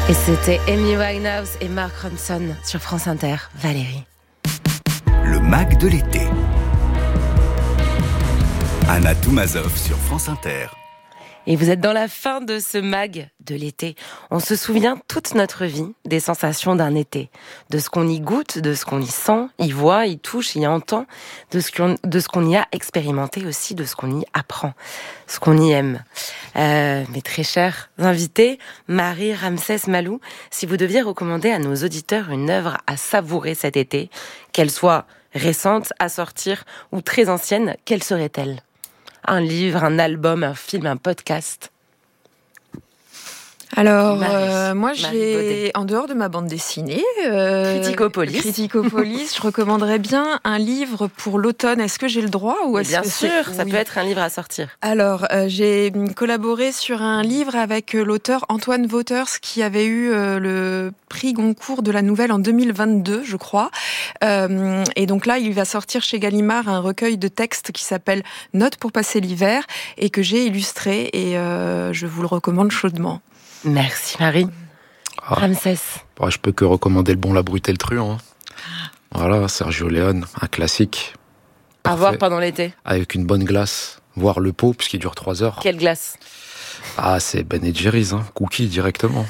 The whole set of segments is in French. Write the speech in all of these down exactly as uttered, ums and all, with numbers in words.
Et c'était Amy Winehouse et Mark Ronson sur France Inter. Valérie. Le Mag de l'été. Anna Toumazov sur France Inter. Et vous êtes dans la fin de ce mag de l'été. On se souvient toute notre vie des sensations d'un été, de ce qu'on y goûte, de ce qu'on y sent, y voit, y touche, y entend, de ce qu'on, de ce qu'on y a expérimenté aussi, de ce qu'on y apprend, ce qu'on y aime. Euh, mes très chers invités, Marie, Ramsès, Malou, si vous deviez recommander à nos auditeurs une œuvre à savourer cet été, qu'elle soit récente, à sortir ou très ancienne, quelle serait-elle ? Un livre, un album, un film, un podcast. Alors, Marie, euh, moi, Marie j'ai, Baudet. en dehors de ma bande dessinée, euh, Criticopolis. Criticopolis, je recommanderais bien un livre pour l'automne. Est-ce que j'ai le droit ou est-ce Bien que sûr, c'est... ça oui. peut être un livre à sortir. Alors, euh, j'ai collaboré sur un livre avec euh, l'auteur Antoine Wouters qui avait eu euh, le prix Goncourt de la Nouvelle en deux mille vingt-deux, je crois. Euh, et donc là, il va sortir chez Gallimard un recueil de textes qui s'appelle Notes pour passer l'hiver et que j'ai illustré et euh, je vous le recommande chaudement. Merci Marie. Ah. Ramsès. Bah, je peux que recommander Le Bon, la Brute et le Truand. Hein. Voilà, Sergio Leone, un classique. À Parfait. voir pendant l'été. Avec une bonne glace, voire le pot, puisqu'il dure trois heures. Quelle glace. Ah, c'est Ben et Jerry's, hein. Cookie directement.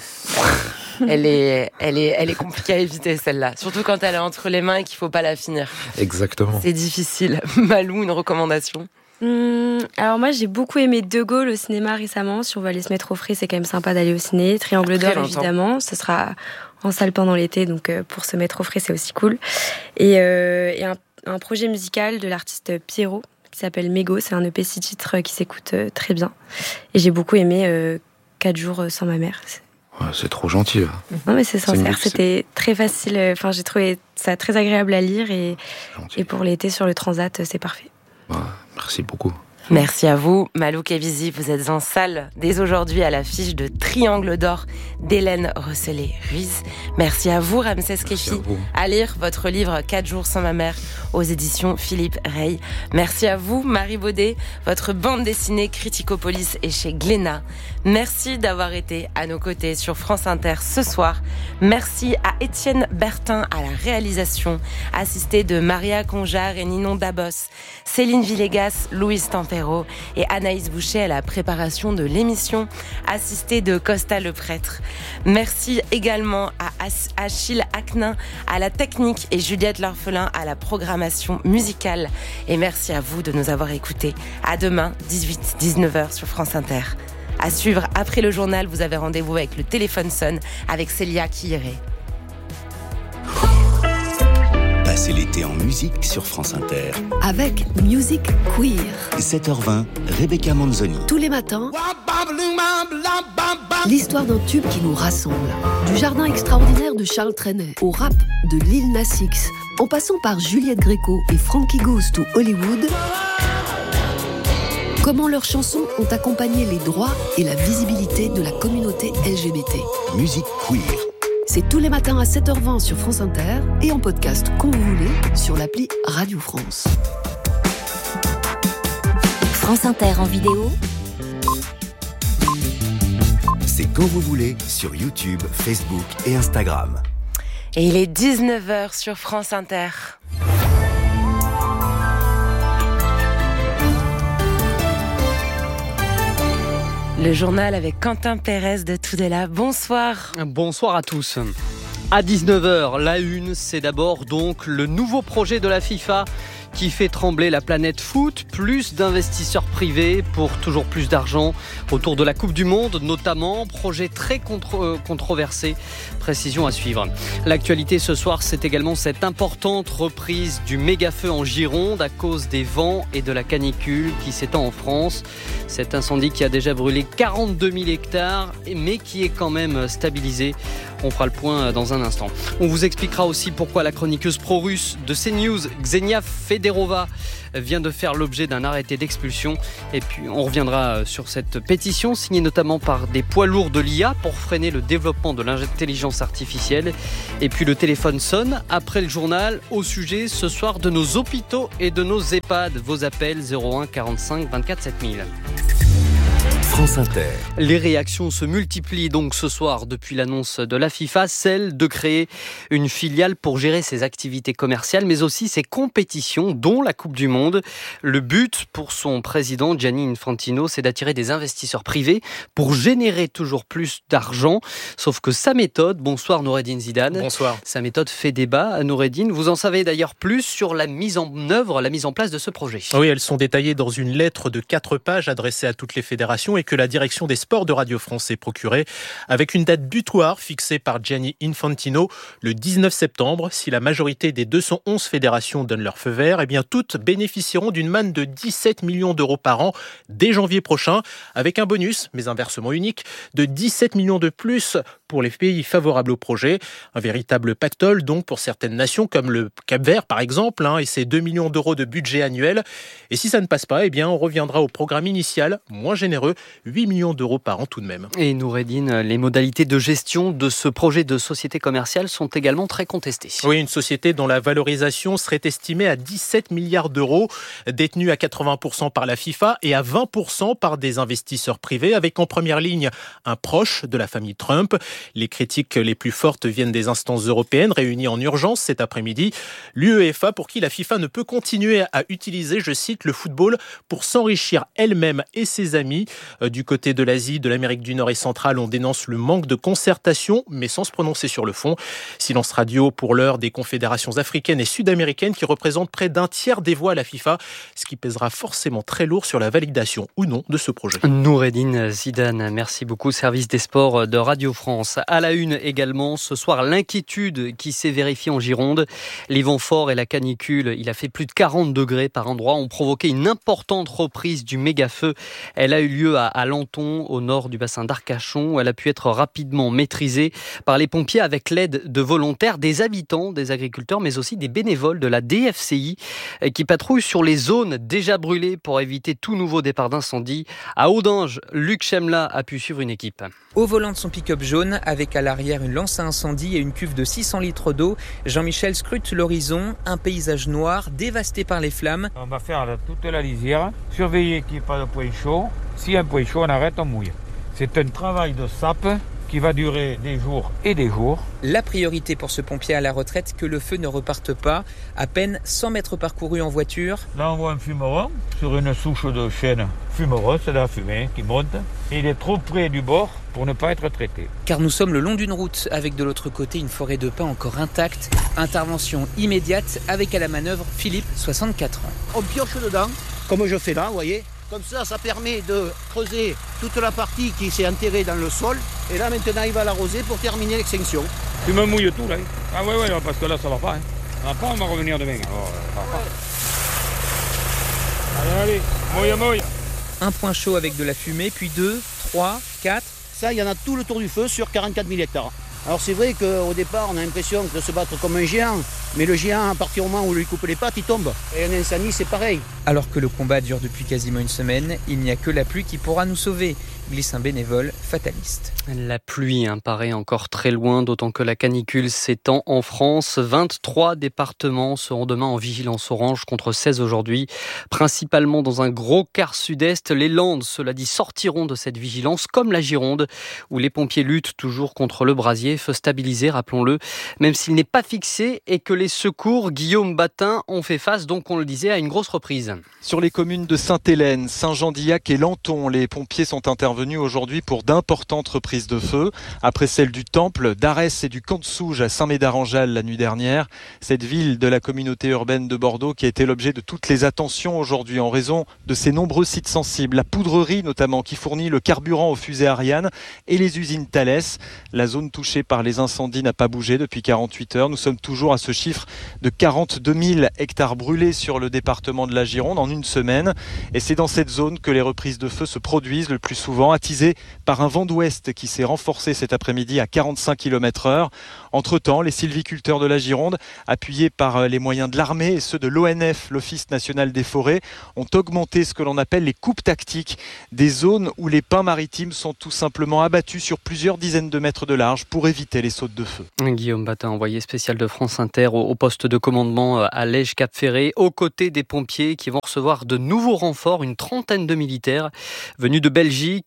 Elle est, elle est, elle est compliquée à éviter celle-là. Surtout quand elle est entre les mains et qu'il faut pas la finir. Exactement. C'est difficile. Malou, une recommandation. Hum, alors moi j'ai beaucoup aimé De Gaulle au cinéma récemment. Si on veut aller se mettre au frais, c'est quand même sympa d'aller au ciné. Triangle Très d'or longtemps. évidemment, ce sera en salle pendant l'été, donc euh, pour se mettre au frais c'est aussi cool. Et, euh, et un, un projet musical de l'artiste Pierrot qui s'appelle Mégo, c'est un E P six titres qui s'écoute euh, très bien. Et j'ai beaucoup aimé euh, quatre jours sans ma mère. C'est... Ouais, c'est trop gentil. Là. Non mais c'est C'est sincère, mieux, c'est- c'était très facile. Enfin j'ai trouvé ça très agréable à lire et, Gentil. et pour l'été sur le transat c'est parfait. Ouais, merci beaucoup. Merci à vous. Malou Kevizi, vous êtes en salle dès aujourd'hui à l'affiche de Triangle d'or d'Hélène Rosselet-Ruiz. Merci à vous, Ramsès Merci Kefi, à vous. à lire votre livre quatre jours sans ma mère aux éditions Philippe Rey. Merci à vous, Marie Baudet. Votre bande dessinée Criticopolis est chez Glénat. Merci d'avoir été à nos côtés sur France Inter ce soir. Merci à Étienne Bertin à la réalisation, assisté de Maria Conjar et Ninon Dabos, Céline Villegas, Louise Tempero et Anaïs Boucher à la préparation de l'émission, assistée de Costa le prêtre. Merci également à Achille Aknin à la technique et Juliette L'Orphelin à la programmation musicale. Et merci à vous de nous avoir écoutés. À demain, dix-huit dix-neuf heures sur France Inter. À suivre après le journal, vous avez rendez-vous avec le téléphone sonne avec Célia Quilleret. Passez l'été en musique sur France Inter. Avec Music Queer. sept heures vingt, Rebecca Manzoni. Tous les matins, l'histoire d'un tube qui nous rassemble. Du jardin extraordinaire de Charles Trenet au rap de Lil Nas X, en passant par Juliette Gréco et Frankie Goes to Hollywood, comment leurs chansons ont accompagné les droits et la visibilité de la communauté L G B T. Musique queer. C'est tous les matins à sept heures vingt sur France Inter et en podcast quand vous voulez sur l'appli Radio France. France Inter en vidéo, C'est quand vous voulez sur YouTube, Facebook et Instagram. Et il est dix-neuf heures sur France Inter. Le journal avec Quentin Pérez de Tudela. Bonsoir. Bonsoir à tous. À dix-neuf heures, la une, c'est d'abord donc le nouveau projet de la FIFA qui fait trembler la planète foot, plus d'investisseurs privés pour toujours plus d'argent autour de la Coupe du Monde, notamment, projet très contre- controversé, précision à suivre. L'actualité ce soir, c'est également cette importante reprise du méga-feu en Gironde à cause des vents et de la canicule qui s'étend en France. Cet incendie qui a déjà brûlé quarante-deux mille hectares, mais qui est quand même stabilisé. On fera le point dans un instant. On vous expliquera aussi pourquoi la chroniqueuse pro-russe de CNews, Ksenia Federova, vient de faire l'objet d'un arrêté d'expulsion. Et puis on reviendra sur cette pétition signée notamment par des poids lourds de l'I A pour freiner le développement de l'intelligence artificielle. Et puis le téléphone sonne après le journal au sujet ce soir de nos hôpitaux et de nos EHPAD. Vos appels zéro un quarante-cinq vingt-quatre sept mille. France Inter. Les réactions se multiplient donc ce soir depuis l'annonce de la FIFA, celle de créer une filiale pour gérer ses activités commerciales, mais aussi ses compétitions, dont la Coupe du Monde. Le but pour son président Gianni Infantino, c'est d'attirer des investisseurs privés pour générer toujours plus d'argent. Sauf que sa méthode, bonsoir Noureddine Zidane. Bonsoir. Sa méthode fait débat, Noureddine. Vous en savez d'ailleurs plus sur la mise en œuvre, la mise en place de ce projet. Oui, elles sont détaillées dans une lettre de quatre pages adressée à toutes les fédérations et que la direction des sports de Radio France s'est procurée avec une date butoir fixée par Gianni Infantino le dix-neuf septembre. Si la majorité des deux cent onze fédérations donnent leur feu vert, eh bien toutes bénéficieront d'une manne de dix-sept millions d'euros par an dès janvier prochain, avec un bonus, mais un versement unique, de dix-sept millions de plus pour les pays favorables au projet. Un véritable pactole donc pour certaines nations comme le Cap-Vert par exemple, hein, et ses deux millions d'euros de budget annuel. Et si ça ne passe pas, eh bien on reviendra au programme initial, moins généreux, huit millions d'euros par an tout de même. Et Noureddine, les modalités de gestion de ce projet de société commerciale sont également très contestées. Oui, une société dont la valorisation serait estimée à dix-sept milliards d'euros, détenue à quatre-vingts pour cent par la FIFA et à vingt pour cent par des investisseurs privés, avec en première ligne un proche de la famille Trump. Les critiques les plus fortes viennent des instances européennes réunies en urgence cet après-midi. L'UEFA, pour qui la FIFA ne peut continuer à utiliser, je cite, le football pour s'enrichir elle-même et ses amis. Du côté de l'Asie, de l'Amérique du Nord et centrale, on dénonce le manque de concertation, mais sans se prononcer sur le fond. Silence radio pour l'heure des confédérations africaines et sud-américaines qui représentent près d'un tiers des voix à la FIFA, ce qui pèsera forcément très lourd sur la validation ou non de ce projet. Noureddine Zidane, merci beaucoup. Service des sports de Radio France. À la une également, ce soir, l'inquiétude qui s'est vérifiée en Gironde. Les vents forts et la canicule, il a fait plus de quarante degrés par endroit, ont provoqué une importante reprise du méga-feu. Elle a eu lieu à, à Lanton, au nord du bassin d'Arcachon, où elle a pu être rapidement maîtrisée par les pompiers avec l'aide de volontaires, des habitants, des agriculteurs, mais aussi des bénévoles de la D F C I qui patrouillent sur les zones déjà brûlées pour éviter tout nouveau départ d'incendie. À Audinge, Luc Chemla a pu suivre une équipe. Au volant de son pick-up jaune, avec à l'arrière une lance à incendie et une cuve de six cents litres d'eau, Jean-Michel scrute l'horizon, un paysage noir dévasté par les flammes. On va faire toute la lisière, surveiller qu'il n'y ait pas de point chaud. S'il y a un point chaud, on arrête, on mouille. C'est un travail de sape qui va durer des jours et des jours. La priorité pour ce pompier à la retraite, que le feu ne reparte pas. À peine cent mètres parcourus en voiture. Là, on voit un fumeron sur une souche de chêne fumereuse, c'est de la fumée qui monte. Et il est trop près du bord pour ne pas être traité. Car nous sommes le long d'une route, avec de l'autre côté une forêt de pins encore intacte. Intervention immédiate avec à la manœuvre Philippe, soixante-quatre ans. On pioche dedans, comme je fais là, vous voyez. Comme ça, ça permet de creuser toute la partie qui s'est enterrée dans le sol. Et là, maintenant, il va l'arroser pour terminer l'extinction. Tu me mouilles tout, là. Ah ouais, ouais, parce que là, ça va pas. Hein. Ça va pas, on va revenir demain. Oh, ça va pas. Allez, allez, mouille, mouille. Un point chaud avec de la fumée, puis deux, trois, quatre. Ça, il y en a tout le tour du feu sur quarante-quatre mille hectares. Alors c'est vrai qu'au départ, on a l'impression de se battre comme un géant. Mais le géant, à partir du moment où on lui coupe les pattes, il tombe. Et un incendie, c'est pareil. Alors que le combat dure depuis quasiment une semaine, il n'y a que la pluie qui pourra nous sauver, glisse un bénévole fataliste. La pluie hein, paraît encore très loin, d'autant que la canicule s'étend en France. vingt-trois départements seront demain en vigilance orange contre seize aujourd'hui. Principalement dans un gros quart sud-est, les Landes, cela dit, sortiront de cette vigilance, comme la Gironde, où les pompiers luttent toujours contre le brasier, feu stabilisé, rappelons-le, même s'il n'est pas fixé et que les secours, Guillaume Batin, ont fait face, donc on le disait, à une grosse reprise. Sur les communes de Sainte-Hélène, Saint-Jean-d'Illac et Lanton, les pompiers sont intervenus aujourd'hui pour d'importantes reprises de feu. Après celle du Temple, d'Arès et du Camp de Souge à Saint-Médard-en-Jalles la nuit dernière. Cette ville de la communauté urbaine de Bordeaux qui a été l'objet de toutes les attentions aujourd'hui en raison de ses nombreux sites sensibles. La poudrerie notamment qui fournit le carburant aux fusées Ariane et les usines Thales. La zone touchée par les incendies n'a pas bougé depuis quarante-huit heures. Nous sommes toujours à ce chiffre de quarante-deux mille hectares brûlés sur le département de la Gironde en une semaine. Et c'est dans cette zone que les reprises de feu se produisent le plus souvent, attisées par un vent d'ouest qui s'est renforcé cet après-midi à quarante-cinq kilomètres heure. Entre-temps, les sylviculteurs de la Gironde, appuyés par les moyens de l'armée et ceux de l'O N F, l'Office national des forêts, ont augmenté ce que l'on appelle les coupes tactiques, des zones où les pins maritimes sont tout simplement abattus sur plusieurs dizaines de mètres de large pour éviter les sautes de feu. Guillaume Batin, envoyé spécial de France Inter au poste de commandement à Lège-Cap-Ferré, aux côtés des pompiers qui vont recevoir de nouveaux renforts, une trentaine de militaires venus de Belgique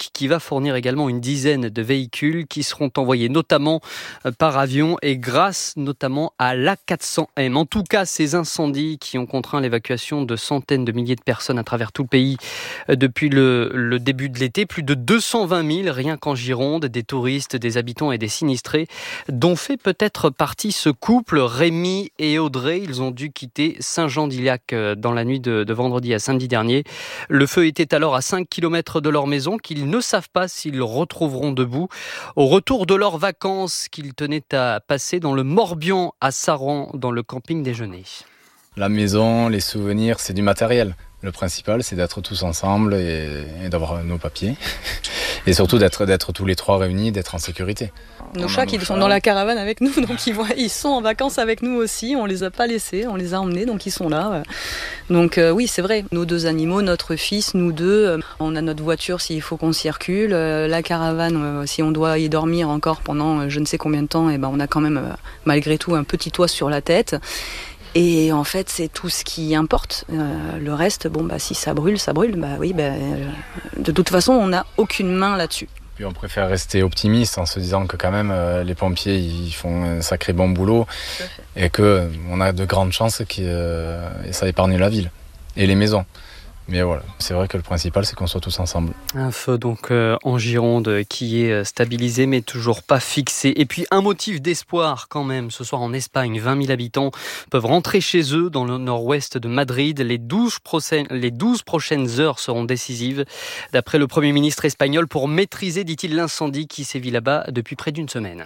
public qui va fournir également une dizaine de véhicules qui seront envoyés notamment par avion et grâce notamment à l'A quatre cents M. En tout cas, ces incendies qui ont contraint l'évacuation de centaines de milliers de personnes à travers tout le pays depuis le, le début de l'été, plus de deux cent vingt mille rien qu'en Gironde, des touristes, des habitants et des sinistrés, dont fait peut-être partie ce couple, Rémi et Audrey. Ils ont dû quitter Saint-Jean-d'Illac dans la nuit de, de vendredi à samedi dernier. Le feu était alors à cinq kilomètres de leur maison, qu'ils ne savent pas s'ils retrouveront debout. Au retour de leurs vacances qu'ils tenaient à passer dans le Morbihan à Saran, dans le camping déjeuner. La maison, les souvenirs, c'est du matériel. Le principal, c'est d'être tous ensemble et, et d'avoir nos papiers. Et surtout d'être, d'être tous les trois réunis, d'être en sécurité. Nos chats qui sont dans la caravane avec nous, donc ils, voient, ils sont en vacances avec nous aussi. On les a pas laissés, on les a emmenés, donc ils sont là. Donc euh, oui, c'est vrai. Nos deux animaux, notre fils, nous deux, euh, on a notre voiture s'il faut qu'on circule. Euh, la caravane, euh, si on doit y dormir encore pendant euh, je ne sais combien de temps, et ben on a quand même euh, malgré tout un petit toit sur la tête. Et en fait, c'est tout ce qui importe. Euh, le reste, bon, bah, si ça brûle, ça brûle. Bah oui, bah, euh, de toute façon, on n'a aucune main là-dessus. Puis on préfère rester optimiste en se disant que quand même, euh, les pompiers, ils font un sacré bon boulot et qu'on a de grandes chances que euh, ça épargne la ville et les maisons. Mais voilà, c'est vrai que le principal, c'est qu'on soit tous ensemble. Un feu donc euh, en Gironde qui est stabilisé mais toujours pas fixé. Et puis un motif d'espoir quand même. Ce soir en Espagne, vingt mille habitants peuvent rentrer chez eux dans le nord-ouest de Madrid. Les douze, prochaines, les douze prochaines heures seront décisives, d'après le Premier ministre espagnol, pour maîtriser, dit-il, l'incendie qui sévit là-bas depuis près d'une semaine.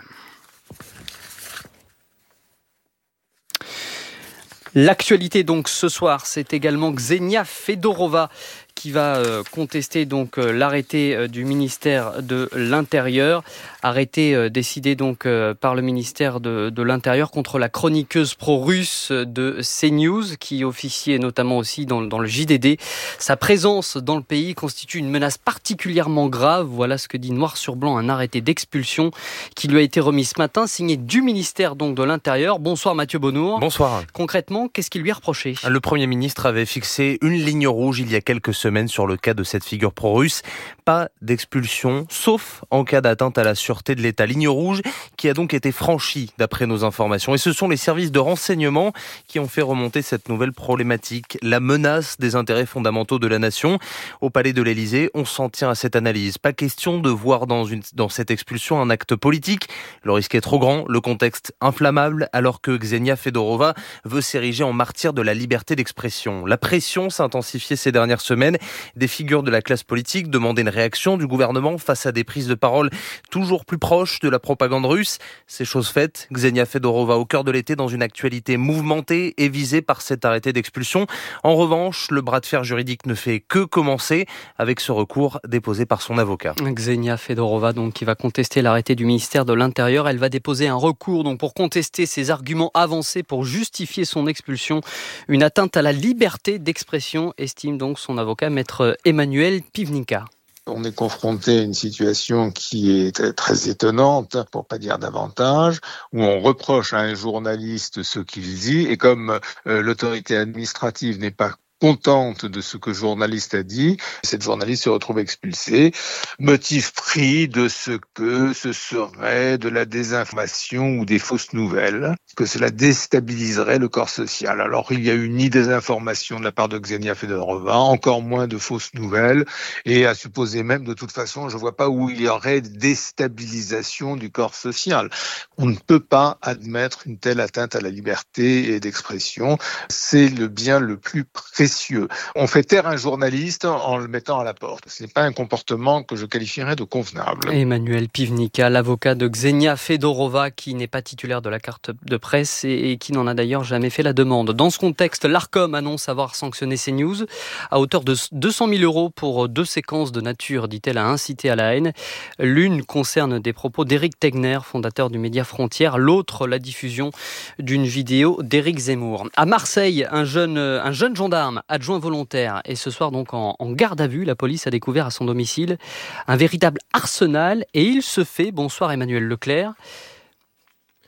L'actualité donc ce soir, c'est également Ksenia Fedorova qui va euh, contester donc euh, l'arrêté euh, du ministère de l'Intérieur, arrêté euh, décidé donc euh, par le ministère de, de l'Intérieur contre la chroniqueuse pro-russe de CNews qui officiait notamment aussi dans, dans le J D D. Sa présence dans le pays constitue une menace particulièrement grave. Voilà ce que dit noir sur blanc un arrêté d'expulsion qui lui a été remis ce matin, signé du ministère donc de l'Intérieur. Bonsoir Mathieu Bonnour. Bonsoir. Concrètement, qu'est-ce qui lui est reproché ? Le Premier ministre avait fixé une ligne rouge il y a quelques semaines sur le cas de cette figure pro-russe. Pas d'expulsion, sauf en cas d'atteinte à la sûreté de l'État. Ligne rouge qui a donc été franchie d'après nos informations. Et ce sont les services de renseignement qui ont fait remonter cette nouvelle problématique, la menace des intérêts fondamentaux de la nation. Au palais de l'Élysée, on s'en tient à cette analyse. Pas question de voir dans, une, dans cette expulsion un acte politique. Le risque est trop grand, le contexte inflammable, alors que Ksenia Fedorova veut s'ériger en martyr de la liberté d'expression. La pression s'est intensifiée ces dernières semaines. Des figures de la classe politique demandaient une réaction du gouvernement face à des prises de parole toujours plus proches de la propagande russe. C'est chose faite. Ksenia Fedorova au cœur de l'été dans une actualité mouvementée et visée par cet arrêté d'expulsion. En revanche, le bras de fer juridique ne fait que commencer avec ce recours déposé par son avocat. Ksenia Fedorova donc qui va contester l'arrêté du ministère de l'Intérieur. Elle va déposer un recours donc pour contester ses arguments avancés pour justifier son expulsion. Une atteinte à la liberté d'expression, estime donc son avocat maître Emmanuel Pivnica. On est confronté à une situation qui est très étonnante, pour pas dire davantage, où on reproche à un journaliste ce qu'il dit, et comme euh, l'autorité administrative n'est pas contente de ce que le journaliste a dit, cette journaliste se retrouve expulsée, motif pris de ce que ce serait de la désinformation ou des fausses nouvelles, que cela déstabiliserait le corps social. Alors il y a eu ni désinformation de la part de Ksenia Fedorova, encore moins de fausses nouvelles, et à supposer même, de toute façon, je ne vois pas où il y aurait déstabilisation du corps social. On ne peut pas admettre une telle atteinte à la liberté et d'expression. C'est le bien le plus précieux. On fait taire un journaliste en le mettant à la porte. Ce n'est pas un comportement que je qualifierais de convenable. Emmanuel Pivnica, l'avocat de Ksenia Fedorova, qui n'est pas titulaire de la carte de presse et qui n'en a d'ailleurs jamais fait la demande. Dans ce contexte, l'Arcom annonce avoir sanctionné CNews à hauteur de deux cent mille euros pour deux séquences de nature, dit-elle, à inciter à la haine. L'une concerne des propos d'Éric Tegner, fondateur du média Frontières. L'autre, la diffusion d'une vidéo d'Éric Zemmour. À Marseille, un jeune, un jeune gendarme adjoint volontaire et ce soir donc en, en garde à vue. La police a découvert à son domicile un véritable arsenal et il se fait, bonsoir Emmanuel Leclerc,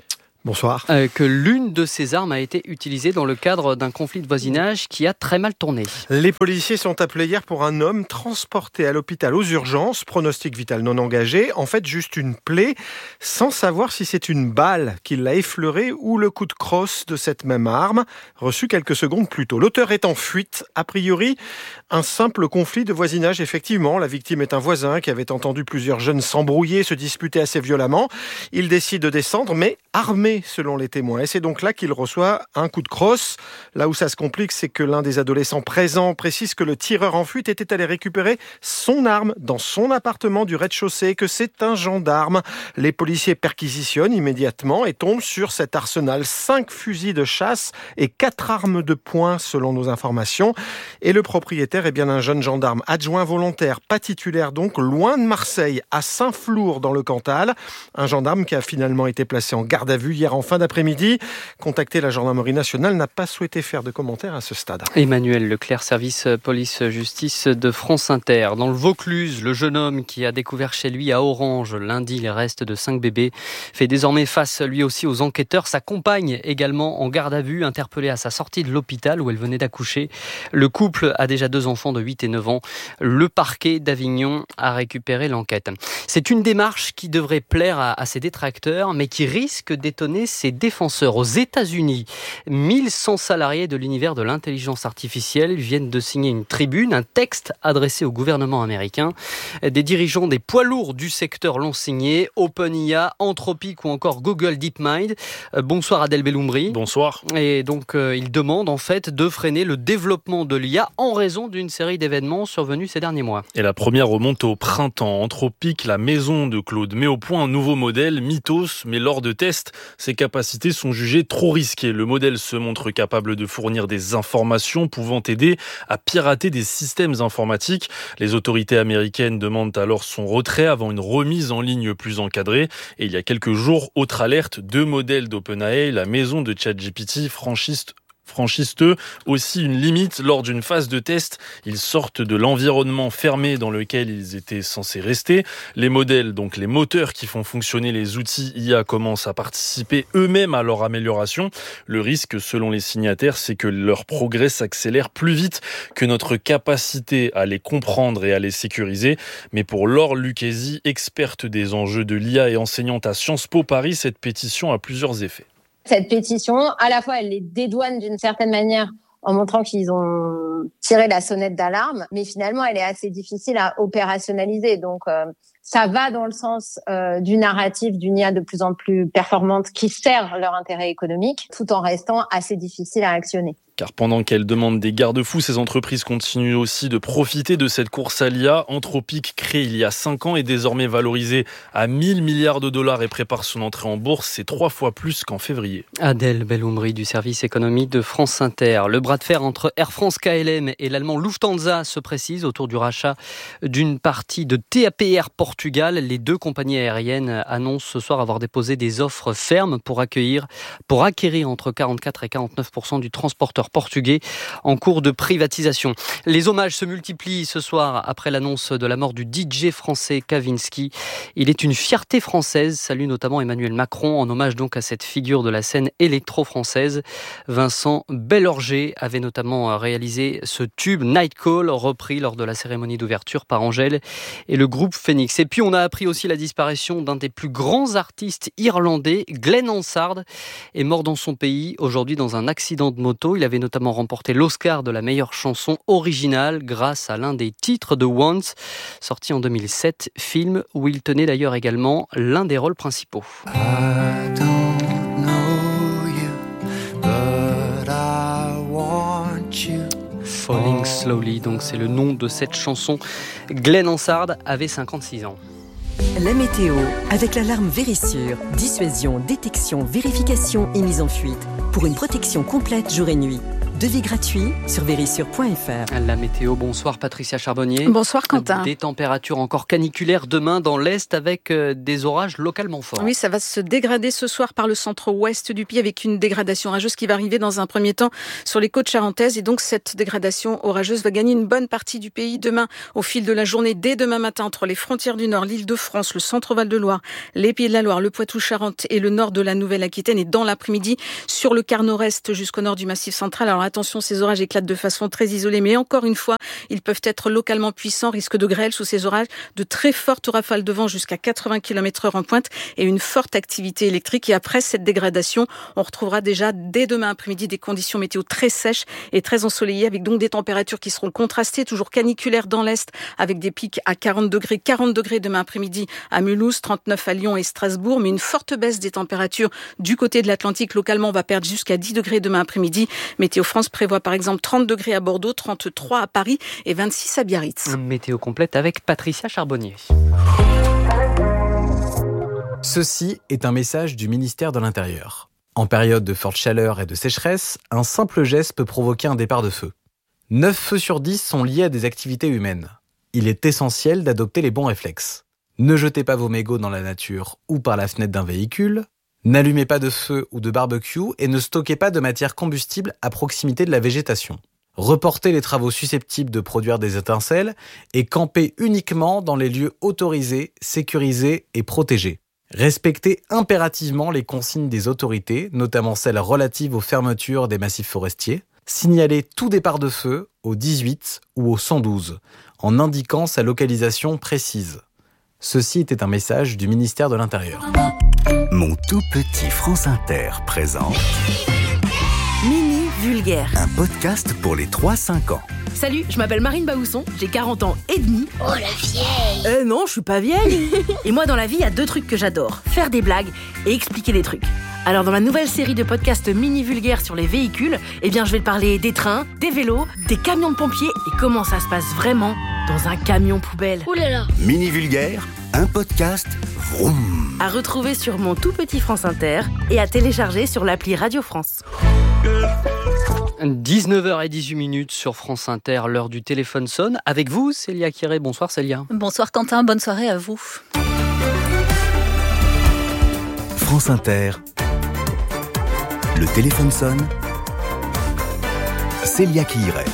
Bonsoir. Euh, que l'une de ces armes a été utilisée dans le cadre d'un conflit de voisinage qui a très mal tourné. Les policiers sont appelés hier pour un homme transporté à l'hôpital aux urgences, pronostic vital non engagé, en fait juste une plaie, sans savoir si c'est une balle qui l'a effleuré ou le coup de crosse de cette même arme, reçu quelques secondes plus tôt. L'auteur est en fuite, a priori un simple conflit de voisinage effectivement. La victime est un voisin qui avait entendu plusieurs jeunes s'embrouiller, se disputer assez violemment. Il décide de descendre, mais armé selon les témoins. Et c'est donc là qu'il reçoit un coup de crosse. Là où ça se complique, c'est que l'un des adolescents présents précise que le tireur en fuite était allé récupérer son arme dans son appartement du rez-de-chaussée, que c'est un gendarme. Les policiers perquisitionnent immédiatement et tombent sur cet arsenal. Cinq fusils de chasse et quatre armes de poing selon nos informations. Et le propriétaire est bien un jeune gendarme adjoint volontaire, pas titulaire donc, loin de Marseille, à Saint-Flour dans le Cantal. Un gendarme qui a finalement été placé en garde à vue hier en fin d'après-midi. Contacté, la gendarmerie nationale n'a pas souhaité faire de commentaires à ce stade. Emmanuel Leclerc, service police-justice de France Inter. Dans le Vaucluse, le jeune homme qui a découvert chez lui à Orange lundi les restes de cinq bébés fait désormais face lui aussi aux enquêteurs. Sa compagne également en garde à vue, interpellée à sa sortie de l'hôpital où elle venait d'accoucher. Le couple a déjà deux enfants de huit et neuf ans. Le parquet d'Avignon a récupéré l'enquête. C'est une démarche qui devrait plaire à, à ses détracteurs, mais qui risque d'étonner ses défenseurs. Aux États-Unis, mille cent salariés de l'univers de l'intelligence artificielle viennent de signer une tribune, un texte adressé au gouvernement américain. Des dirigeants des poids lourds du secteur l'ont signé, OpenIA, Anthropic ou encore Google DeepMind. Bonsoir Adel Belloumri. Bonsoir. Et donc euh, ils demandent en fait de freiner le développement de l'I A en raison d'une série d'événements survenus ces derniers mois. Et la première remonte au printemps. Anthropic, la maison de Claude, met au point un nouveau modèle, Mythos, mais lors de tests, ses capacités sont jugées trop risquées. Le modèle se montre capable de fournir des informations pouvant aider à pirater des systèmes informatiques. Les autorités américaines demandent alors son retrait avant une remise en ligne plus encadrée. Et il y a quelques jours, autre alerte, deux modèles d'OpenAI, la maison de ChatGPT, franchissent franchissent eux aussi une limite lors d'une phase de test. Ils sortent de l'environnement fermé dans lequel ils étaient censés rester. Les modèles, donc les moteurs qui font fonctionner les outils I A, commencent à participer eux-mêmes à leur amélioration. Le risque, selon les signataires, c'est que leur progrès s'accélère plus vite que notre capacité à les comprendre et à les sécuriser. Mais pour Laure Lucchesi, experte des enjeux de l'I A et enseignante à Sciences Po Paris, cette pétition a plusieurs effets. Cette pétition, à la fois, elle les dédouane d'une certaine manière en montrant qu'ils ont tiré la sonnette d'alarme, mais finalement, elle est assez difficile à opérationnaliser. Donc, euh, ça va dans le sens euh, du narratif d'une I A de plus en plus performante qui sert leur intérêt économique, tout en restant assez difficile à actionner. Car pendant qu'elles demandent des garde-fous, ces entreprises continuent aussi de profiter de cette course à l'I A. Anthropic, créé il y a cinq ans, est désormais valorisé à mille milliards de dollars et prépare son entrée en bourse. C'est trois fois plus qu'en février. Adel Belloumri du service économie de France Inter. Le bras de fer entre Air France K L M et l'allemand Lufthansa se précise autour du rachat d'une partie de T A P R Portugal. Les deux compagnies aériennes annoncent ce soir avoir déposé des offres fermes pour accueillir, pour acquérir entre quarante-quatre et quarante-neuf pour cent du transporteur portugais en cours de privatisation. Les hommages se multiplient ce soir après l'annonce de la mort du D J français Kavinsky. Il est une fierté française, salue notamment Emmanuel Macron, en hommage donc à cette figure de la scène électro-française. Vincent Bellorger avait notamment réalisé ce tube Night Call, repris lors de la cérémonie d'ouverture par Angèle et le groupe Phoenix. Et puis on a appris aussi la disparition d'un des plus grands artistes irlandais, Glenn Hansard, est mort dans son pays aujourd'hui dans un accident de moto. Il avait notamment remporté l'Oscar de la meilleure chanson originale grâce à l'un des titres de Once, sorti en deux mille sept, film où il tenait d'ailleurs également l'un des rôles principaux. I don't know you, but I want you. Falling Slowly, donc c'est le nom de cette chanson. Glenn Hansard avait cinquante-six ans. La météo, avec l'alarme Vérissure. Dissuasion, détection, vérification et mise en fuite. Pour une protection complète jour et nuit. devis gratuit sur vérissure point f r. La météo, bonsoir Patricia Charbonnier. Bonsoir Quentin. Des températures encore caniculaires demain dans l'Est avec des orages localement forts. Oui, ça va se dégrader ce soir par le centre-ouest du pays avec une dégradation orageuse qui va arriver dans un premier temps sur les côtes charentaises. Et donc cette dégradation orageuse va gagner une bonne partie du pays demain au fil de la journée. Dès demain matin, entre les frontières du Nord, l'Île-de-France, le centre-Val de Loire, les Pays de la Loire, le Poitou-Charentes et le nord de la Nouvelle-Aquitaine. Et dans l'après-midi, sur le quart nord-est jusqu'au nord du Massif central. Alors attention, ces orages éclatent de façon très isolée, mais encore une fois, ils peuvent être localement puissants. Risque de grêle sous ces orages, de très fortes rafales de vent jusqu'à quatre-vingts kilomètres heure en pointe et une forte activité électrique. Et après cette dégradation, on retrouvera déjà dès demain après-midi des conditions météo très sèches et très ensoleillées, avec donc des températures qui seront contrastées, toujours caniculaires dans l'Est, avec des pics à quarante degrés, quarante degrés demain après-midi à Mulhouse, trente-neuf à Lyon et Strasbourg, mais une forte baisse des températures du côté de l'Atlantique. Localement, on va perdre jusqu'à dix degrés demain après-midi. Météo France prévoit par exemple trente degrés à Bordeaux, trente-trois à Paris et vingt-six à Biarritz. Météo complète avec Patricia Charbonnier. Ceci est un message du ministère de l'Intérieur. En période de forte chaleur et de sécheresse, un simple geste peut provoquer un départ de feu. neuf feux sur dix sont liés à des activités humaines. Il est essentiel d'adopter les bons réflexes. Ne jetez pas vos mégots dans la nature ou par la fenêtre d'un véhicule. N'allumez pas de feu ou de barbecue et ne stockez pas de matière combustible à proximité de la végétation. Reportez les travaux susceptibles de produire des étincelles et campez uniquement dans les lieux autorisés, sécurisés et protégés. Respectez impérativement les consignes des autorités, notamment celles relatives aux fermetures des massifs forestiers. Signalez tout départ de feu au dix-huit ou au cent douze, en indiquant sa localisation précise. Ceci était un message du ministère de l'Intérieur. Mon tout petit France Inter présente Mini Vulgaire, un podcast pour les trois cinq ans. Salut, je m'appelle Marine Baousson, j'ai quarante ans et demi. Oh la vieille! Euh non, je suis pas vieille. Et moi dans la vie, il y a deux trucs que j'adore, faire des blagues et expliquer des trucs. Alors dans ma nouvelle série de podcasts Mini Vulgaire sur les véhicules, eh bien je vais te parler des trains, des vélos, des camions de pompiers et comment ça se passe vraiment dans un camion poubelle. Ouh là là! Mini Vulgaire, un podcast vroom. À retrouver sur mon tout petit France Inter et à télécharger sur l'appli Radio France. dix-neuf heures dix-huit sur France Inter, l'heure du téléphone sonne. Avec vous, Célia Quiré. Bonsoir Célia. Bonsoir Quentin, bonne soirée à vous. France Inter. Le téléphone sonne. Célia Quiré.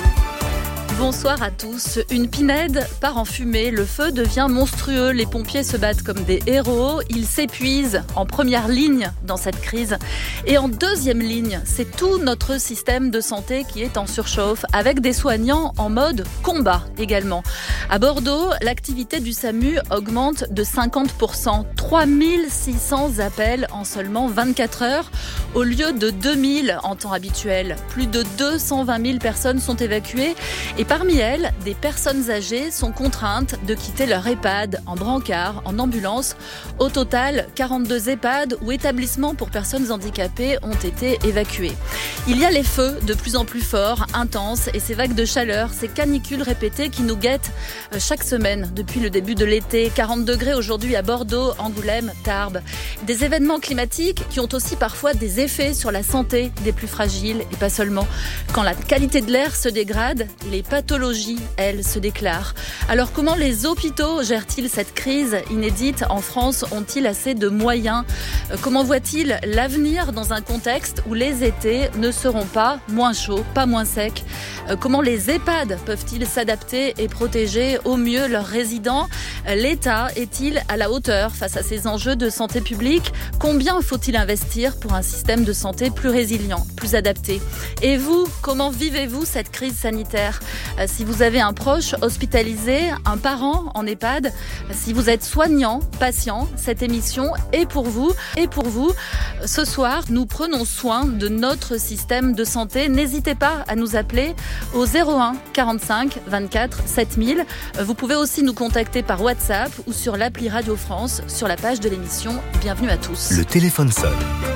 Bonsoir à tous. Une pinède part en fumée, le feu devient monstrueux, les pompiers se battent comme des héros, ils s'épuisent en première ligne dans cette crise. Et en deuxième ligne, c'est tout notre système de santé qui est en surchauffe, avec des soignants en mode combat également. À Bordeaux, l'activité du SAMU augmente de cinquante pour cent, trois mille six cents appels en seulement vingt-quatre heures, au lieu de deux mille en temps habituel. Plus de deux cent vingt mille personnes sont évacuées et parmi elles, des personnes âgées sont contraintes de quitter leur EHPAD en brancard, en ambulance. Au total, quarante-deux EHPAD ou établissements pour personnes handicapées ont été évacués. Il y a les feux de plus en plus forts, intenses, et ces vagues de chaleur, ces canicules répétées qui nous guettent chaque semaine depuis le début de l'été. quarante degrés aujourd'hui à Bordeaux, Angoulême, Tarbes. Des événements climatiques qui ont aussi parfois des effets sur la santé des plus fragiles et pas seulement. Quand la qualité de l'air se dégrade, les pathologies, elles, se déclarent. Alors comment les hôpitaux gèrent-ils cette crise inédite en France? Ont-ils assez de moyens? Comment voient-ils l'avenir dans un contexte où les étés ne seront pas moins chauds, pas moins secs? Comment les EHPAD peuvent-ils s'adapter et protéger au mieux leurs résidents? L'État est-il à la hauteur face à ces enjeux de santé publique? Combien faut-il investir pour un système de santé plus résilient, plus adapté? Et vous, comment vivez-vous cette crise sanitaire? Si vous avez un proche hospitalisé, un parent en EHPAD, si vous êtes soignant, patient, cette émission est pour vous. Et pour vous, ce soir, nous prenons soin de notre système de santé. N'hésitez pas à nous appeler au zéro un quarante-cinq vingt-quatre sept mille. Vous pouvez aussi nous contacter par WhatsApp ou sur l'appli Radio France sur la page de l'émission. Bienvenue à tous. Le téléphone sonne.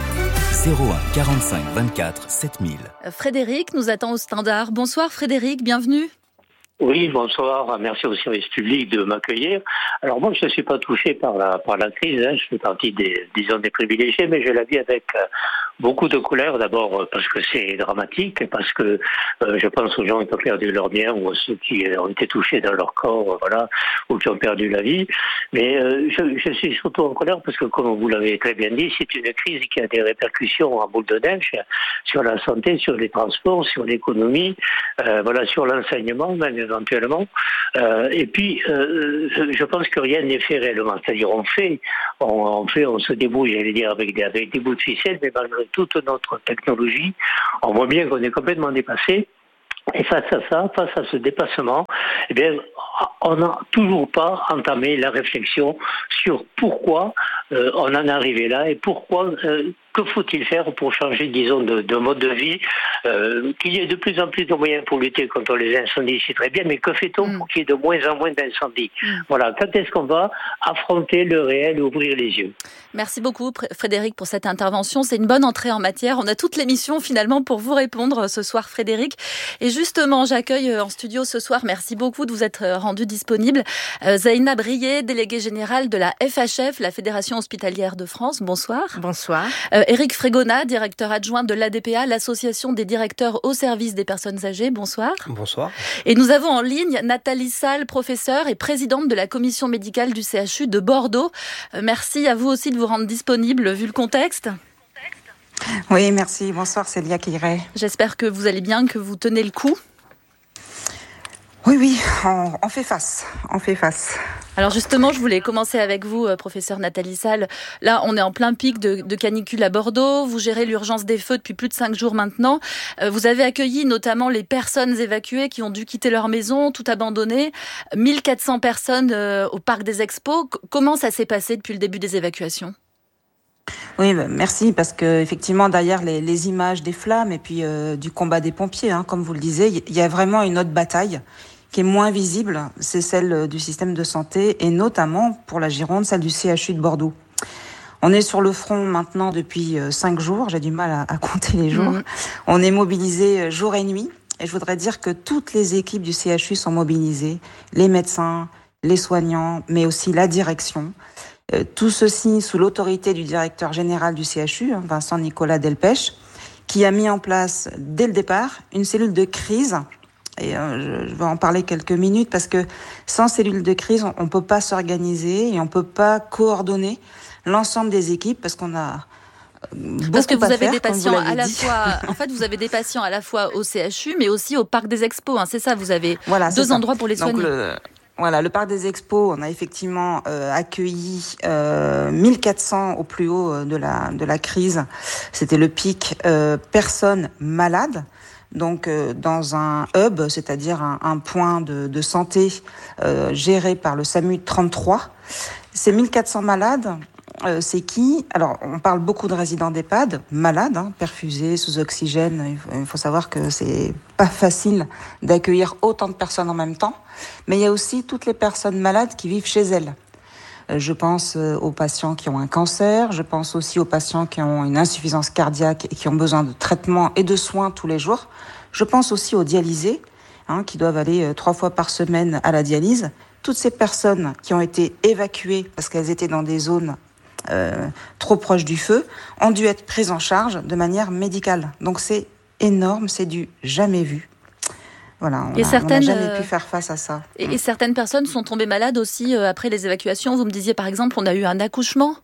zéro un quarante-cinq vingt-quatre sept mille. Frédéric nous attend au standard. Bonsoir Frédéric, bienvenue. Oui, bonsoir. Merci au service public de m'accueillir. Alors moi, je ne suis pas touché par la par la crise. Hein. Je fais partie des disons des privilégiés, mais je la vis avec euh, beaucoup de colère. D'abord parce que c'est dramatique, parce que euh, je pense aux gens qui ont perdu leur bien ou à ceux qui ont été touchés dans leur corps, voilà, ou qui ont perdu la vie. Mais euh, je, je suis surtout en colère parce que, comme vous l'avez très bien dit, c'est une crise qui a des répercussions en boule de neige sur la santé, sur les transports, sur l'économie, euh, voilà, sur l'enseignement même éventuellement. Euh, et puis, euh, je, je pense que rien n'est fait réellement. C'est-à-dire, on fait, on, on fait, on se débrouille, j'allais dire, avec des, avec des bouts de ficelle, mais malgré toute notre technologie, on voit bien qu'on est complètement dépassé. Et face à ça, face à ce dépassement, eh bien, on n'a toujours pas entamé la réflexion sur pourquoi euh, on en est arrivé là et pourquoi, euh, que faut-il faire pour changer, disons, de, de mode de vie, euh, qu'il y ait de plus en plus de moyens pour lutter contre les incendies, c'est très bien, mais que fait-on mm. pour qu'il y ait de moins en moins d'incendies mm. Voilà, quand est-ce qu'on va affronter le réel et ouvrir les yeux? Merci beaucoup Frédéric pour cette intervention, c'est une bonne entrée en matière. On a toute l'émission finalement pour vous répondre ce soir Frédéric. Et justement, j'accueille en studio ce soir, merci beaucoup de vous être rendu disponible, Zaina Brier, déléguée générale de la F H F, la Fédération Hospitalière de France. Bonsoir. Bonsoir. Euh, Éric Frégona, directeur adjoint de l'A D P A, l'Association des directeurs au service des personnes âgées. Bonsoir. Bonsoir. Et nous avons en ligne Nathalie Salle, professeure et présidente de la commission médicale du C H U de Bordeaux. Euh, merci à vous aussi de vous rendre disponible vu le contexte. Oui, merci. Bonsoir Célia Quiré. J'espère que vous allez bien, que vous tenez le coup. Oui, oui, on, on fait face, on fait face. Alors justement, je voulais commencer avec vous, professeur Nathalie Salle. Là, on est en plein pic de, de canicule à Bordeaux. Vous gérez l'urgence des feux depuis plus de cinq jours maintenant. Vous avez accueilli notamment les personnes évacuées qui ont dû quitter leur maison, tout abandonné. mille quatre cents personnes au parc des Expos. Comment ça s'est passé depuis le début des évacuations ? Oui, bah merci, parce que effectivement derrière les, les images des flammes et puis euh, du combat des pompiers, hein, comme vous le disiez, il y a vraiment une autre bataille qui est moins visible, c'est celle du système de santé et notamment pour la Gironde, celle du C H U de Bordeaux. On est sur le front maintenant depuis cinq jours, j'ai du mal à, à compter les jours. Mmh. On est mobilisés jour et nuit et je voudrais dire que toutes les équipes du C H U sont mobilisées, les médecins, les soignants, mais aussi la direction. Euh, tout ceci sous l'autorité du directeur général du C H U, hein, Vincent Nicolas Delpech, qui a mis en place dès le départ une cellule de crise. Et euh, je vais en parler quelques minutes parce que sans cellule de crise, on ne peut pas s'organiser et on ne peut pas coordonner l'ensemble des équipes parce qu'on a beaucoup Parce que vous à avez faire, des patients à la dit. fois, en fait, vous avez des patients à la fois au C H U, mais aussi au parc des Expos. Hein, c'est ça, vous avez voilà, deux ça. endroits pour les soigner. Donc, le, voilà, le parc des Expos, on a effectivement euh, accueilli euh, mille quatre cents au plus haut de la de la crise. C'était le pic euh, personnes malades. Donc euh, dans un hub, c'est-à-dire un, un point de, de santé euh, géré par le SAMU trente-trois. Ces mille quatre cents malades, euh, c'est qui ? Alors on parle beaucoup de résidents d'EHPAD, malades, hein, perfusés, sous oxygène. Il faut, il faut savoir que c'est pas facile d'accueillir autant de personnes en même temps. Mais il y a aussi toutes les personnes malades qui vivent chez elles. Je pense aux patients qui ont un cancer, je pense aussi aux patients qui ont une insuffisance cardiaque et qui ont besoin de traitements et de soins tous les jours. Je pense aussi aux dialysés, hein, qui doivent aller trois fois par semaine à la dialyse. Toutes ces personnes qui ont été évacuées parce qu'elles étaient dans des zones euh, trop proches du feu ont dû être prises en charge de manière médicale. Donc c'est énorme, c'est du jamais vu. Voilà, on n'a jamais pu faire face à ça. Et, et certaines personnes sont tombées malades aussi euh, après les évacuations. Vous me disiez par exemple, on a eu un accouchement.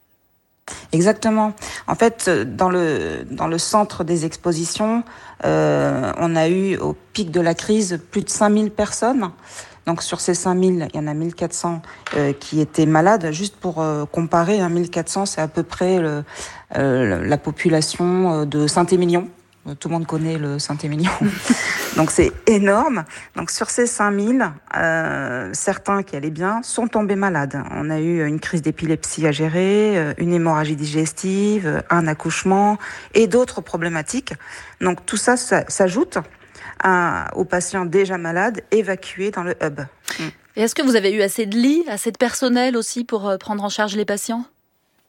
Exactement. En fait, dans le dans le centre des expositions, euh, on a eu au pic de la crise plus de cinq mille personnes. Donc sur ces cinq mille, il y en a mille quatre cents euh, qui étaient malades. Juste pour euh, comparer, hein, mille quatre cents, c'est à peu près le, euh, la population de Saint-Émilion. Tout le monde connaît le Saint-Émilion. Donc c'est énorme. Donc sur ces cinq mille, euh, certains qui allaient bien sont tombés malades. On a eu une crise d'épilepsie à gérer, une hémorragie digestive, un accouchement et d'autres problématiques. Donc tout ça, ça s'ajoute à, aux patients déjà malades évacués dans le hub. Et est-ce que vous avez eu assez de lits, assez de personnel aussi pour prendre en charge les patients ?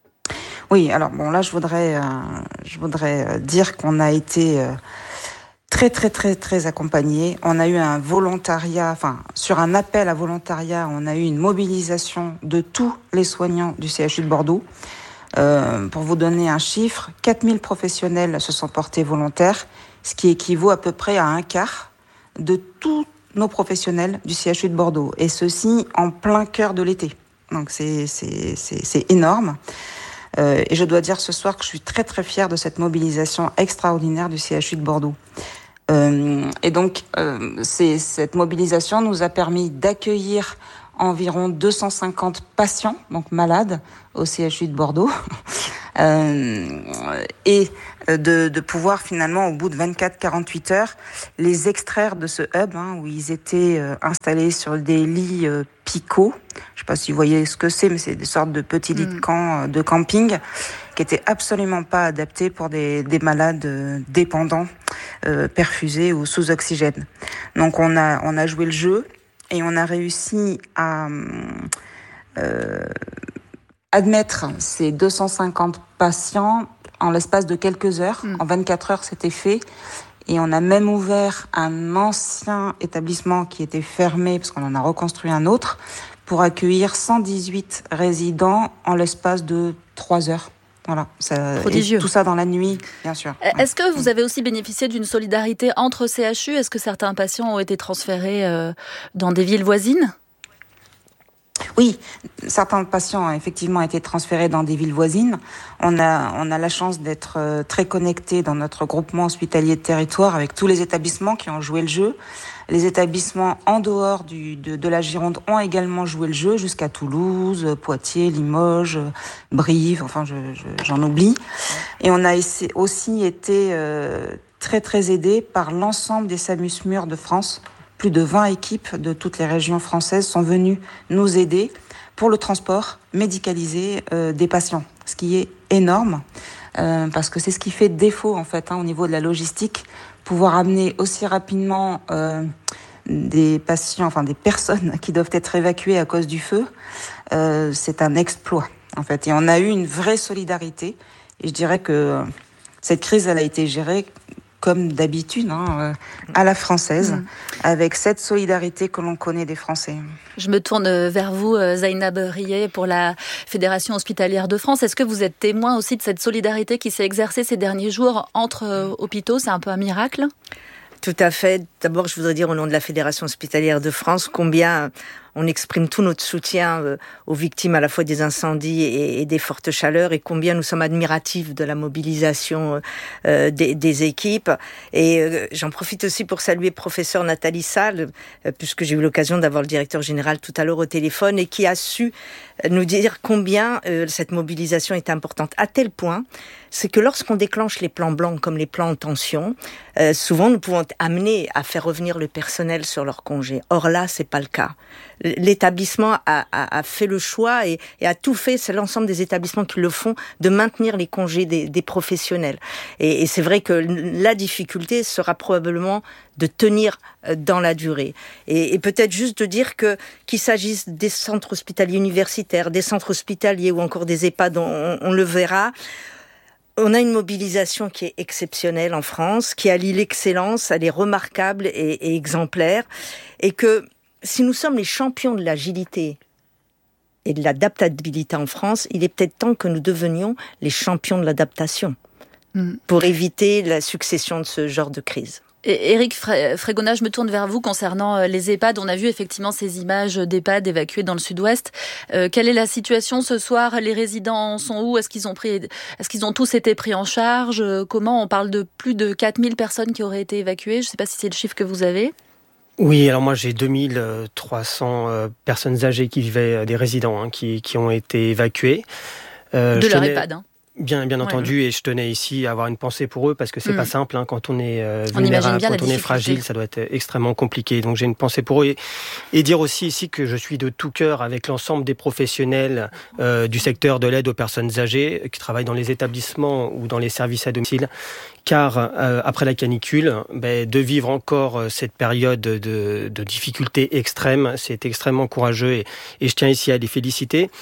Oui, alors bon là je voudrais, euh, je voudrais dire qu'on a été... Euh, très très très très accompagné. On a eu un volontariat, enfin sur un appel à volontariat, on a eu une mobilisation de tous les soignants du C H U de Bordeaux. Euh, pour vous donner un chiffre, quatre mille professionnels se sont portés volontaires, ce qui équivaut à peu près à un quart de tous nos professionnels du C H U de Bordeaux, et ceci en plein cœur de l'été. Donc c'est c'est c'est, c'est énorme. Euh, et je dois dire ce soir que je suis très très fière de cette mobilisation extraordinaire du C H U de Bordeaux. Euh, et donc, euh, c'est, cette mobilisation nous a permis d'accueillir environ deux cent cinquante patients, donc malades, au C H U de Bordeaux, euh, et de, de pouvoir finalement, au bout de vingt-quatre à quarante-huit heures, les extraire de ce hub hein, où ils étaient euh, installés sur des lits euh, picots. Je ne sais pas si vous voyez ce que c'est, mais c'est des sortes de petits lits de camp, euh, de camping, qui étaient absolument pas adaptés pour des, des malades euh, dépendants, euh, perfusés ou sous oxygène. Donc on a, on a joué le jeu. Et on a réussi à euh, admettre ces deux cent cinquante patients en l'espace de quelques heures. Mmh. En vingt-quatre heures, c'était fait. Et on a même ouvert un ancien établissement qui était fermé, parce qu'on en a reconstruit un autre, pour accueillir cent dix-huit résidents en l'espace de trois heures. Voilà, ça, prodigieux. Et tout ça dans la nuit, bien sûr. Est-ce que vous avez aussi bénéficié d'une solidarité entre C H U ? Est-ce que certains patients ont été transférés euh, dans des villes voisines ? Oui, certains patients ont effectivement été transférés dans des villes voisines. On a, on a la chance d'être très connectés dans notre groupement hospitalier de territoire avec tous les établissements qui ont joué le jeu. Les établissements en dehors du, de, de la Gironde ont également joué le jeu jusqu'à Toulouse, Poitiers, Limoges, Brive, enfin je, je, j'en oublie. Et on a aussi été euh, très très aidés par l'ensemble des SAMU-SMUR de France. Plus de vingt équipes de toutes les régions françaises sont venues nous aider pour le transport médicalisé euh, des patients, ce qui est énorme, euh, parce que c'est ce qui fait défaut en fait hein, au niveau de la logistique, pouvoir amener aussi rapidement euh, des patients, enfin des personnes qui doivent être évacuées à cause du feu, euh, c'est un exploit en fait. Et on a eu une vraie solidarité, et je dirais que cette crise elle a été gérée comme d'habitude, hein, à la française, mmh. avec cette solidarité que l'on connaît des Français. Je me tourne vers vous, Zainab Rié, pour la Fédération hospitalière de France. Est-ce que vous êtes témoin aussi de cette solidarité qui s'est exercée ces derniers jours entre euh, hôpitaux ? C'est un peu un miracle ? Tout à fait. D'abord, je voudrais dire au nom de la Fédération hospitalière de France combien on exprime tout notre soutien aux victimes à la fois des incendies et des fortes chaleurs, et combien nous sommes admiratifs de la mobilisation euh, des, des équipes. Et euh, j'en profite aussi pour saluer professeur Nathalie Salle, euh, puisque j'ai eu l'occasion d'avoir le directeur général tout à l'heure au téléphone, et qui a su nous dire combien euh, cette mobilisation est importante. À tel point, c'est que lorsqu'on déclenche les plans blancs comme les plans en tension, euh, souvent nous pouvons être amenés à faire revenir le personnel sur leur congé. Or là, c'est pas le cas. L'établissement a, a, a fait le choix et, et a tout fait, c'est l'ensemble des établissements qui le font, de maintenir les congés des, des professionnels. Et, et c'est vrai que la difficulté sera probablement de tenir dans la durée. Et, et peut-être juste de dire que qu'il s'agisse des centres hospitaliers universitaires, des centres hospitaliers ou encore des EHPAD, on, on le verra. On a une mobilisation qui est exceptionnelle en France, qui allie l'excellence, elle est remarquable et, et exemplaire, et que si nous sommes les champions de l'agilité et de l'adaptabilité en France, il est peut-être temps que nous devenions les champions de l'adaptation mmh. pour éviter la succession de ce genre de crise. Et Éric Frégonat, je me tourne vers vous concernant les EHPAD. On a vu effectivement ces images d'EHPAD évacués dans le sud-ouest. Euh, quelle est la situation ce soir ? Les résidents sont où ? Est-ce qu'ils ont pris, est-ce qu'ils ont tous été pris en charge ? Comment ? On parle de plus de quatre mille personnes qui auraient été évacuées. Je ne sais pas si c'est le chiffre que vous avez. Oui, alors moi j'ai deux mille trois cents euh, personnes âgées qui vivaient, euh, des résidents hein, qui, qui ont été évacués. Euh, de leur tenais... EHPAD, hein. Bien, bien entendu, ouais. Et je tenais ici à avoir une pensée pour eux parce que c'est mmh. pas simple hein, quand on est euh, on vulnérable, quand on est fragile, ça doit être extrêmement compliqué. Donc j'ai une pensée pour eux et, et dire aussi ici que je suis de tout cœur avec l'ensemble des professionnels euh, du secteur de l'aide aux personnes âgées qui travaillent dans les établissements ou dans les services à domicile. Car euh, après la canicule, ben, de vivre encore euh, cette période de, de difficultés extrêmes, c'est extrêmement courageux et, et je tiens ici à les féliciter.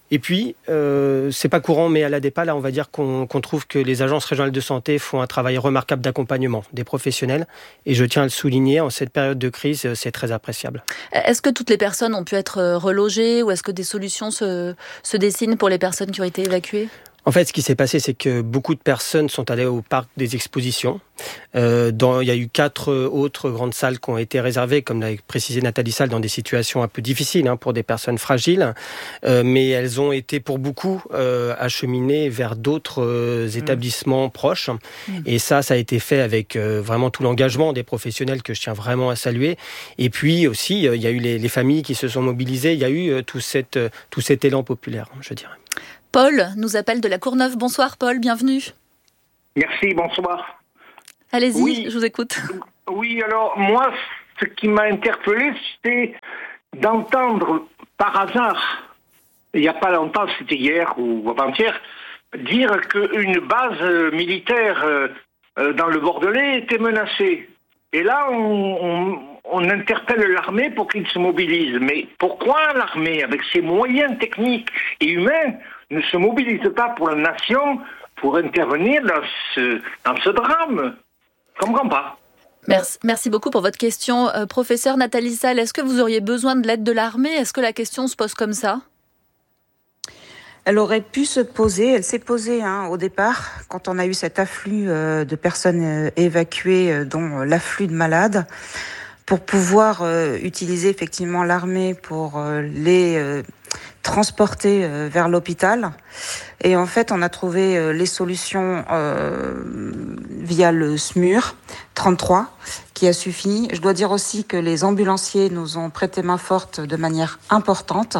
Et puis, euh, c'est pas courant, mais à l'A D E P A, là, on va dire qu'on, qu'on trouve que les agences régionales de santé font un travail remarquable d'accompagnement des professionnels. Et je tiens à le souligner, en cette période de crise, c'est très appréciable. Est-ce que toutes les personnes ont pu être relogées ou est-ce que des solutions se, se dessinent pour les personnes qui ont été évacuées ? En fait, ce qui s'est passé, c'est que beaucoup de personnes sont allées au parc des expositions. Euh, dans, il y a eu quatre autres grandes salles qui ont été réservées, comme l'a précisé Nathalie Salle, dans des situations un peu difficiles hein, pour des personnes fragiles. Euh, mais elles ont été pour beaucoup euh, acheminées vers d'autres euh, établissements mmh. proches. Mmh. Et ça, ça a été fait avec euh, vraiment tout l'engagement des professionnels que je tiens vraiment à saluer. Et puis aussi, euh, il y a eu les, les familles qui se sont mobilisées. Il y a eu euh, tout, cette, euh, tout cet élan populaire, je dirais. Paul nous appelle de la Courneuve. Bonsoir Paul, bienvenue. Merci, bonsoir. Allez-y, oui, je vous écoute. Oui, alors moi, ce qui m'a interpellé, c'était d'entendre par hasard, il n'y a pas longtemps, c'était hier ou avant-hier, dire qu'une base militaire dans le Bordelais était menacée. Et là, on, on, on interpelle l'armée pour qu'il se mobilise. Mais pourquoi l'armée, avec ses moyens techniques et humains, ne se mobilise pas pour la nation, pour intervenir dans ce, dans ce drame? Je ne comprends pas. Merci, merci beaucoup pour votre question. Euh, professeur Nathalie Salle, est-ce que vous auriez besoin de l'aide de l'armée? Est-ce que la question se pose comme ça? Elle aurait pu se poser, elle s'est posée hein, au départ, quand on a eu cet afflux euh, de personnes euh, évacuées, euh, dont l'afflux de malades, pour pouvoir euh, utiliser effectivement l'armée pour euh, les euh, transporter euh, vers l'hôpital. Et en fait, on a trouvé euh, les solutions euh, via le S M U R trente-trois, qui a suffi. Je dois dire aussi que les ambulanciers nous ont prêté main forte de manière importante.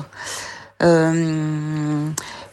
Euh,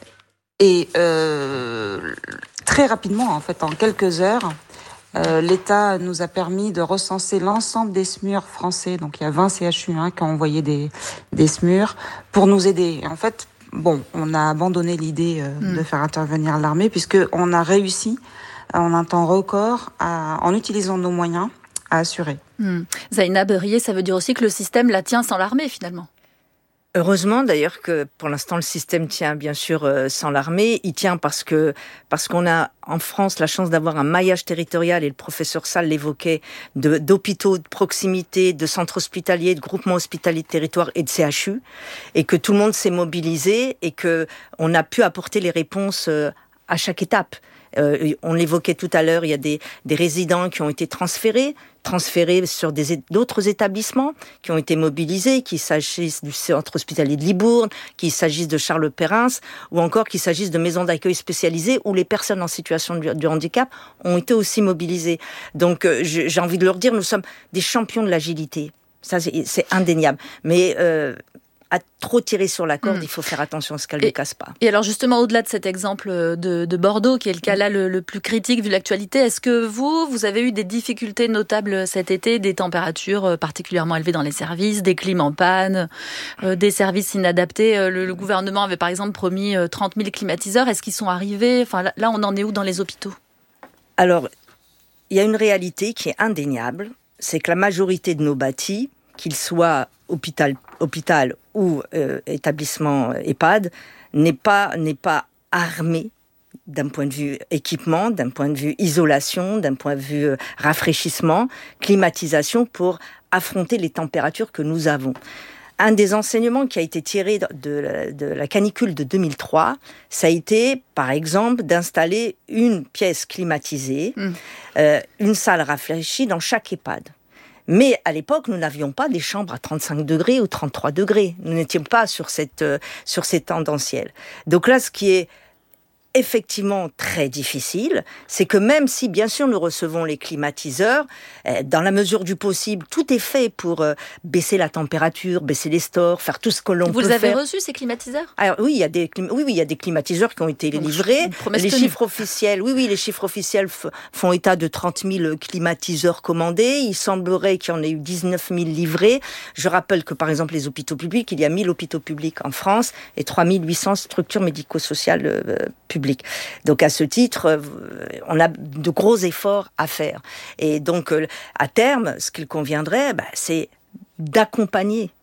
et euh, très rapidement, en fait, en quelques heures, euh, l'État nous a permis de recenser l'ensemble des S M U R français. Donc, il y a vingt C H U hein, qui ont envoyé des, des S M U R pour nous aider. Et en fait, bon, on a abandonné l'idée euh, mmh. de faire intervenir l'armée puisqu'on a réussi, en un temps record, à, en utilisant nos moyens, à assurer. Mmh. Zainab Rié, ça veut dire aussi que le système la tient sans l'armée, finalement. Heureusement d'ailleurs que pour l'instant le système tient bien sûr euh, sans l'armée. Il tient parce que parce qu'on a en France la chance d'avoir un maillage territorial, et le professeur Salle l'évoquait, de, d'hôpitaux de proximité, de centres hospitaliers, de groupements hospitaliers de territoire et de C H U, et que tout le monde s'est mobilisé et que on a pu apporter les réponses euh, à chaque étape. Euh, on l'évoquait tout à l'heure, il y a des, des résidents qui ont été transférés, transférés sur des, d'autres établissements qui ont été mobilisés, qu'il s'agisse du centre hospitalier de Libourne, qu'il s'agisse de Charles-Perrins, ou encore qu'il s'agisse de maisons d'accueil spécialisées où les personnes en situation de, de handicap ont été aussi mobilisées. Donc euh, j'ai envie de leur dire, nous sommes des champions de l'agilité. Ça, c'est, c'est indéniable. Mais euh, à trop tirer sur la corde, mmh. il faut faire attention à ce qu'elle ne casse pas. Et alors justement, au-delà de cet exemple de, de Bordeaux, qui est le cas là le, le plus critique vu l'actualité, est-ce que vous, vous avez eu des difficultés notables cet été, des températures particulièrement élevées dans les services, des clims en panne, euh, des services inadaptés? le, le gouvernement avait par exemple promis trente mille climatiseurs. Est-ce qu'ils sont arrivés? Enfin, là, là, on en est où dans les hôpitaux? Alors, il y a une réalité qui est indéniable, c'est que la majorité de nos bâtis, qu'ils soient hôpital, hôpital ou euh, établissement EHPAD, n'est pas, n'est pas armé d'un point de vue équipement, d'un point de vue isolation, d'un point de vue euh, rafraîchissement, climatisation pour affronter les températures que nous avons. Un des enseignements qui a été tiré de la, de la canicule de deux mille trois, ça a été, par exemple, d'installer une pièce climatisée, mmh. euh, une salle rafraîchie dans chaque EHPAD. Mais à l'époque, nous n'avions pas des chambres à trente-cinq degrés ou trente-trois degrés. Nous n'étions pas sur cette, euh, sur ces tendanciels. Donc là, ce qui est effectivement très difficile, c'est que même si, bien sûr, nous recevons les climatiseurs, euh, dans la mesure du possible, tout est fait pour euh, baisser la température, baisser les stores, faire tout ce que l'on Vous peut faire. Vous avez reçu ces climatiseurs? Alors oui, il y a des oui, oui, il y a des climatiseurs qui ont été Donc, livrés. Les chiffres officiels, oui, oui, les chiffres officiels f- font état de trente mille climatiseurs commandés. Il semblerait qu'il y en ait eu dix-neuf mille livrés. Je rappelle que, par exemple, les hôpitaux publics, il y a mille hôpitaux publics en France et trois mille huit cents structures médico-sociales euh, publiques. Donc à ce titre, on a de gros efforts à faire. Et donc à terme, ce qu'il conviendrait, bah, c'est d'accompagner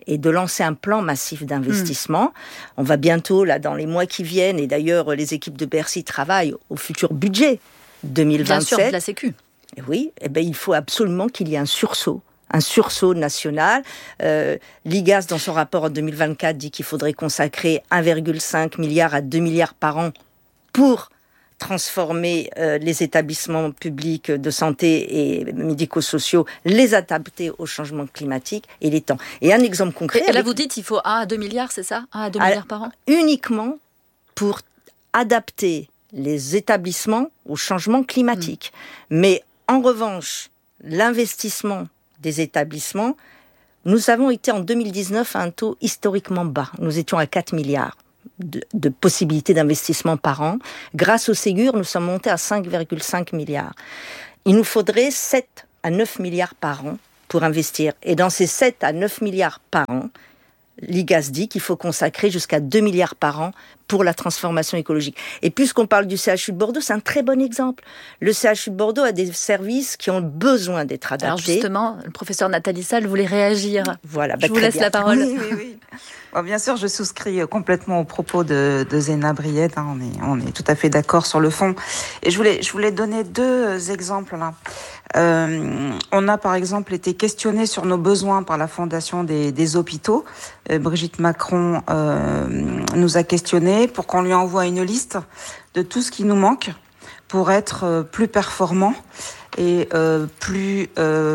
et de lancer un plan massif d'investissement. Mmh. On va bientôt, là, dans les mois qui viennent, et d'ailleurs, les équipes de Bercy travaillent au futur budget deux mille vingt-sept. Bien sûr, de la Sécu. Et oui, eh ben, il faut absolument qu'il y ait un sursaut. Un sursaut national. Euh, L'I G A S, dans son rapport en deux mille vingt-quatre, dit qu'il faudrait consacrer un virgule cinq milliard à deux milliards par an pour transformer euh, les établissements publics de santé et médico-sociaux, les adapter au changement climatique, et il est temps. Et un exemple concret... Et là, avec... vous dites qu'il faut un à deux milliards, c'est ça? un à deux milliards par an? Uniquement pour adapter les établissements au changement climatique. Mmh. Mais en revanche, l'investissement des établissements, nous avons été en deux mille dix-neuf à un taux historiquement bas. Nous étions à quatre milliards. De, de possibilités d'investissement par an. Grâce au Ségur, nous sommes montés à cinq virgule cinq milliards. Il nous faudrait sept à neuf milliards par an pour investir. Et dans ces sept à neuf milliards par an, l'I G A S dit qu'il faut consacrer jusqu'à deux milliards par an pour la transformation écologique. Et puisqu'on parle du C H U de Bordeaux, c'est un très bon exemple. Le C H U de Bordeaux a des services qui ont besoin d'être adaptés. Alors justement, le professeur Nathalie Salle voulait réagir. Voilà, bah, je vous laisse bien. La parole. Oui, oui, oui. Bon, bien sûr, je souscris complètement aux propos de, de Zéna Briette. Hein. On est, on est tout à fait d'accord sur le fond. Et je voulais, je voulais donner deux exemples là. Euh, on a par exemple été questionné sur nos besoins par la Fondation des, des hôpitaux. Euh, Brigitte Macron euh, nous a questionné pour qu'on lui envoie une liste de tout ce qui nous manque pour être plus performant et euh, plus,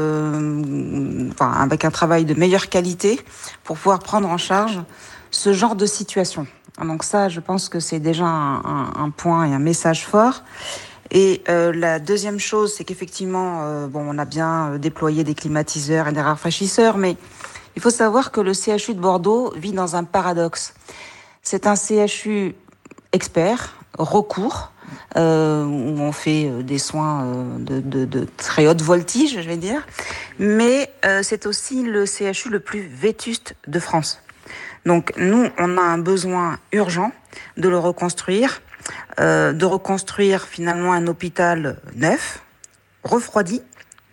euh, enfin, avec un travail de meilleure qualité pour pouvoir prendre en charge ce genre de situation. Donc ça, je pense que c'est déjà un, un, un point et un message fort. Et euh, la deuxième chose, c'est qu'effectivement, euh, bon, on a bien déployé des climatiseurs et des rafraîchisseurs, mais il faut savoir que le C H U de Bordeaux vit dans un paradoxe. C'est un C H U expert, recours, euh, où on fait des soins euh, de, de, de très haute voltige, je vais dire, mais euh, c'est aussi le C H U le plus vétuste de France. Donc nous, on a un besoin urgent de le reconstruire, euh, de reconstruire finalement un hôpital neuf, refroidi,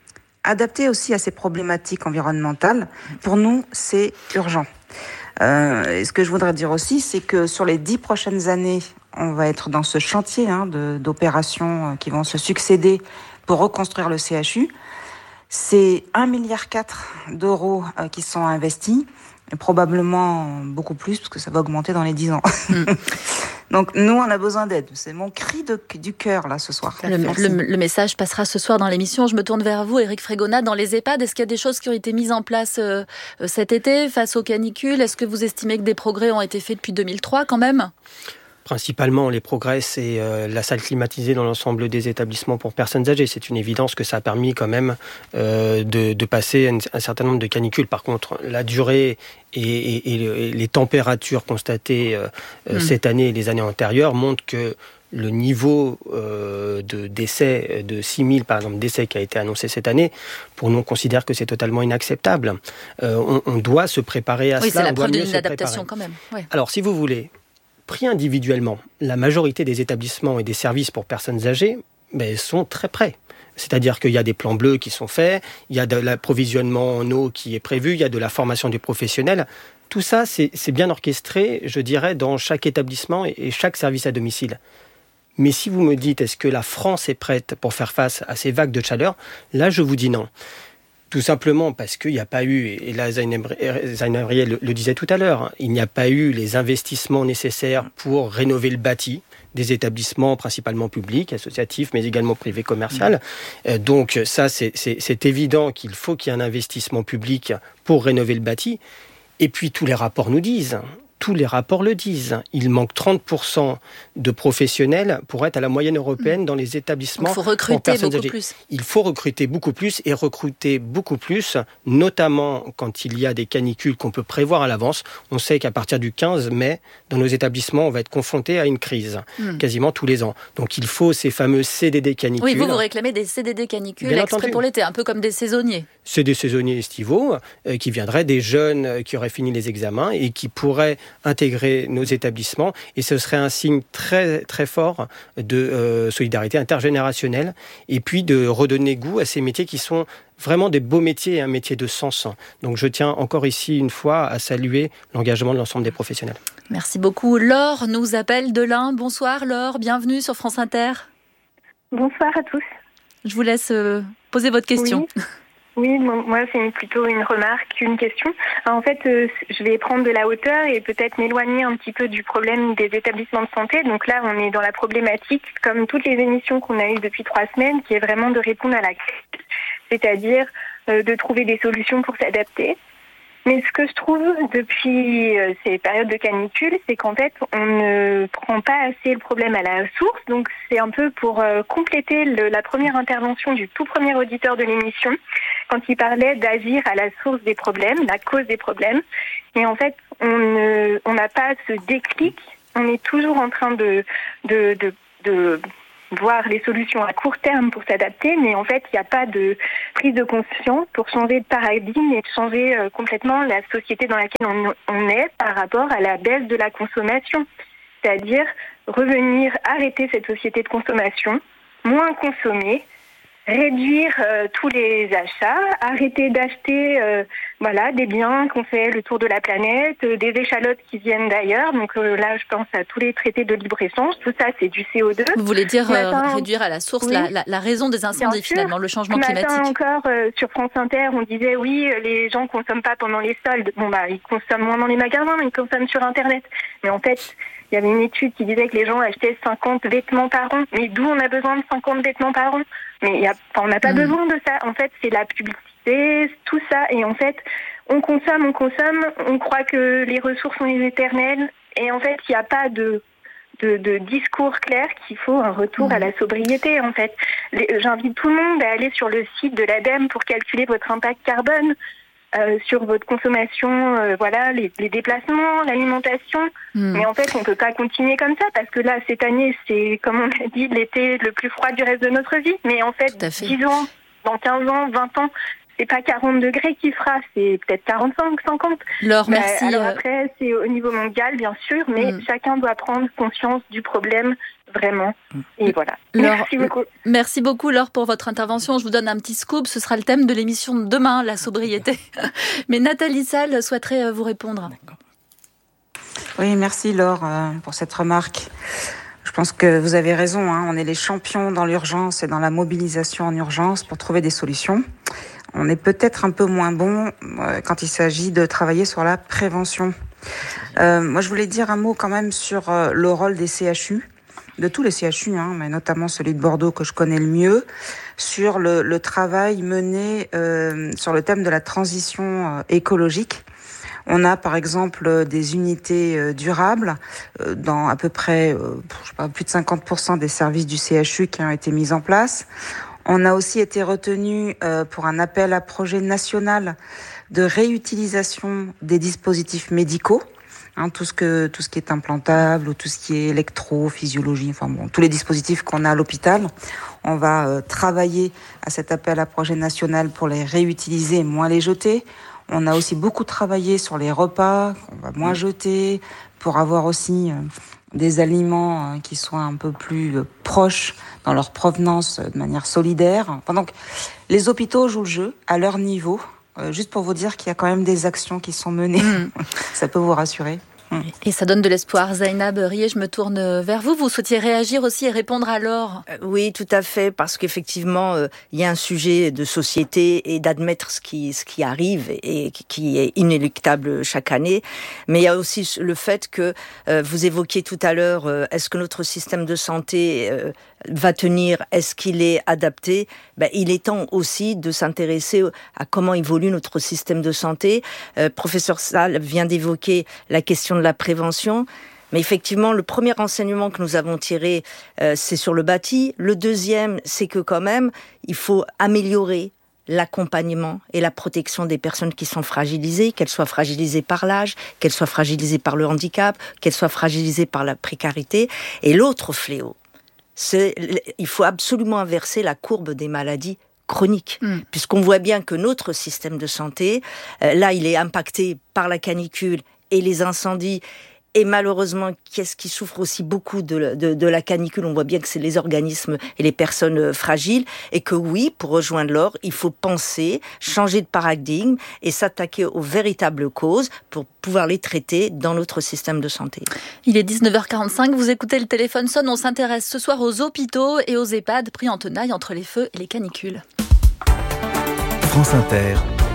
adapté aussi à ces problématiques environnementales. Pour nous, c'est urgent. Euh, et ce que je voudrais dire aussi, c'est que sur les dix prochaines années, on va être dans ce chantier hein, de, d'opérations qui vont se succéder pour reconstruire le C H U. C'est un virgule quatre milliard d'euros euh, qui sont investis, et probablement beaucoup plus, parce que ça va augmenter dans les dix ans. Mm. Donc nous, on a besoin d'aide. C'est mon cri de, du cœur, là, ce soir. Le, le, le message passera ce soir dans l'émission. Je me tourne vers vous, Éric Frégonat. Dans les EHPAD, est-ce qu'il y a des choses qui ont été mises en place euh, cet été face aux canicules? Est-ce que vous estimez que des progrès ont été faits depuis deux mille trois, quand même? Principalement, les progrès, c'est euh, la salle climatisée dans l'ensemble des établissements pour personnes âgées. C'est une évidence que ça a permis quand même euh, de, de passer un, un certain nombre de canicules. Par contre, la durée et, et, et les températures constatées euh, mmh. cette année et les années antérieures montrent que le niveau euh, de décès, de six mille par exemple décès qui a été annoncé cette année, pour nous on considère que c'est totalement inacceptable. Euh, on, on doit se préparer à oui, cela. Oui, c'est la preuve d'une adaptation quand même. Ouais. Alors, si vous voulez, pris individuellement, la majorité des établissements et des services pour personnes âgées ben, sont très près. C'est-à-dire qu'il y a des plans bleus qui sont faits, il y a de l'approvisionnement en eau qui est prévu, il y a de la formation des professionnels. Tout ça, c'est, c'est bien orchestré, je dirais, dans chaque établissement et, et chaque service à domicile. Mais si vous me dites, est-ce que la France est prête pour faire face à ces vagues de chaleur? Là, je vous dis non. Tout simplement parce qu'il n'y a pas eu, et là Zaina Briette le, le disait tout à l'heure, il n'y a pas eu les investissements nécessaires pour rénover le bâti des établissements principalement publics, associatifs, mais également privés, commerciaux. Mmh. Donc ça, c'est, c'est, c'est évident qu'il faut qu'il y ait un investissement public pour rénover le bâti. Et puis tous les rapports nous disent... Tous les rapports le disent. Il manque trente pour cent de professionnels pour être à la moyenne européenne dans les établissements. Il faut recruter beaucoup âgées. plus. Il faut recruter beaucoup plus et recruter beaucoup plus, notamment quand il y a des canicules qu'on peut prévoir à l'avance. On sait qu'à partir du quinze mai, dans nos établissements, on va être confronté à une crise, mmh. quasiment tous les ans. Donc il faut ces fameux C D D canicules. Oui, vous, vous réclamez des C D D canicules Bien exprès entendu. Pour l'été, un peu comme des saisonniers. C'est des saisonniers estivaux euh, qui viendraient des jeunes euh, qui auraient fini les examens et qui pourraient intégrer nos établissements. Et ce serait un signe très, très fort de euh, solidarité intergénérationnelle et puis de redonner goût à ces métiers qui sont vraiment des beaux métiers et un métier de sens. Donc je tiens encore ici une fois à saluer l'engagement de l'ensemble des professionnels. Merci beaucoup. Laure nous appelle de l'Ain. Bonsoir Laure, bienvenue sur France Inter. Bonsoir à tous. Je vous laisse euh, poser votre question. Oui. Oui, moi c'est plutôt une remarque qu'une question. En fait, euh, je vais prendre de la hauteur et peut-être m'éloigner un petit peu du problème des établissements de santé. Donc là, on est dans la problématique, comme toutes les émissions qu'on a eues depuis trois semaines, qui est vraiment de répondre à la crise, c'est-à-dire euh, de trouver des solutions pour s'adapter. Mais ce que je trouve depuis euh, ces périodes de canicule, c'est qu'en fait, on ne prend pas assez le problème à la source. Donc c'est un peu pour euh, compléter le, la première intervention du tout premier auditeur de l'émission, quand il parlait d'agir à la source des problèmes, la cause des problèmes. Et en fait, on ne, on n'a pas ce déclic. On est toujours en train de, de, de, de voir les solutions à court terme pour s'adapter, mais en fait, il n'y a pas de prise de conscience pour changer de paradigme et de changer euh, complètement la société dans laquelle on, on est par rapport à la baisse de la consommation. C'est-à-dire revenir, arrêter cette société de consommation, moins consommer, réduire euh, tous les achats, arrêter d'acheter euh, voilà, des biens qu'on fait le tour de la planète, euh, des échalotes qui viennent d'ailleurs. Donc euh, là, je pense à tous les traités de libre-échange. Tout ça, c'est du C O deux. Vous voulez dire matin, euh, réduire à la source oui, la, la, la raison des incendies, finalement, le changement Ce climatique. matin encore, euh, sur France Inter, on disait oui, les gens ne consomment pas pendant les soldes. Bon, bah, ils consomment moins dans les magasins, mais ils consomment sur Internet. Mais en fait, il y avait une étude qui disait que les gens achetaient cinquante vêtements par an. Mais d'où on a besoin de cinquante vêtements par an? Mais y a, on n'a pas mmh. besoin de ça. En fait, c'est la publicité, tout ça. Et en fait, on consomme, on consomme. On croit que les ressources sont éternelles. Et en fait, il n'y a pas de, de, de discours clair qu'il faut un retour mmh. à la sobriété, en fait. Les, j'invite tout le monde à aller sur le site de l'ADEME pour calculer votre impact carbone. Euh, sur votre consommation, euh, voilà, les, les déplacements, l'alimentation. Mmh. Mais en fait, on ne peut pas continuer comme ça parce que là, cette année, c'est, comme on l'a dit, l'été le plus froid du reste de notre vie. Mais en fait, dix ans, dans quinze ans, vingt ans, c'est pas quarante degrés qui fera, c'est peut-être quarante-cinq, cinquante. Laure, bah, merci. Alors après, c'est au niveau mondial, bien sûr, mais mmh. chacun doit prendre conscience du problème, vraiment. Et voilà. Laure, merci beaucoup. Merci beaucoup, Laure, pour votre intervention. Je vous donne un petit scoop. Ce sera le thème de l'émission de demain, la sobriété. Mais Nathalie Salle souhaiterait vous répondre. Oui, merci, Laure, pour cette remarque. Je pense que vous avez raison. Hein. On est les champions dans l'urgence et dans la mobilisation en urgence pour trouver des solutions. On est peut-être un peu moins bon euh, quand il s'agit de travailler sur la prévention. Euh, moi, je voulais dire un mot quand même sur euh, le rôle des C H U, de tous les C H U, hein, mais notamment celui de Bordeaux que je connais le mieux, sur le, le travail mené euh, sur le thème de la transition euh, écologique. On a par exemple des unités euh, durables euh, dans à peu près euh, je sais pas, plus de cinquante pour cent des services du C H U qui ont été mis en place. On a aussi été retenu euh, pour un appel à projet national de réutilisation des dispositifs médicaux, hein, tout ce que tout ce qui est implantable ou tout ce qui est électrophysiologie, enfin bon, tous les dispositifs qu'on a à l'hôpital. On va euh, travailler à cet appel à projet national pour les réutiliser et moins les jeter. On a aussi beaucoup travaillé sur les repas qu'on va moins jeter, pour avoir aussi euh, des aliments euh, qui soient un peu plus euh, proches dans leur provenance euh, de manière solidaire. Enfin, donc, les hôpitaux jouent le jeu à leur niveau, euh, juste pour vous dire qu'il y a quand même des actions qui sont menées. Mmh. Ça peut vous rassurer. Et ça donne de l'espoir. Zainab Rié, je me tourne vers vous. Vous souhaitiez réagir aussi et répondre à Laure ? euh, Oui, tout à fait, parce qu'effectivement, euh, il y a un sujet de société et d'admettre ce qui, ce qui arrive et qui est inéluctable chaque année. Mais il y a aussi le fait que euh, vous évoquiez tout à l'heure, euh, est-ce que notre système de santé euh, va tenir, est-ce qu'il est adapté ? Ben, il est temps aussi de s'intéresser à comment évolue notre système de santé. Euh, professeur Salle vient d'évoquer la question de la prévention. Mais effectivement, le premier enseignement que nous avons tiré, euh, c'est sur le bâti. Le deuxième, c'est que quand même, il faut améliorer l'accompagnement et la protection des personnes qui sont fragilisées, qu'elles soient fragilisées par l'âge, qu'elles soient fragilisées par le handicap, qu'elles soient fragilisées par la précarité. Et l'autre fléau, c'est il faut absolument inverser la courbe des maladies chroniques, mmh. puisqu'on voit bien que notre système de santé, euh, là, il est impacté par la canicule et les incendies. Et malheureusement, qu'est-ce qui souffre aussi beaucoup de, de, de la canicule? On voit bien que c'est les organismes et les personnes fragiles. Et que oui, pour rejoindre l'or, il faut penser, changer de paradigme et s'attaquer aux véritables causes pour pouvoir les traiter dans notre système de santé. Il est dix-neuf heures quarante-cinq, vous écoutez Le Téléphone sonne. On s'intéresse ce soir aux hôpitaux et aux EHPAD pris en tenaille entre les feux et les canicules. France Inter.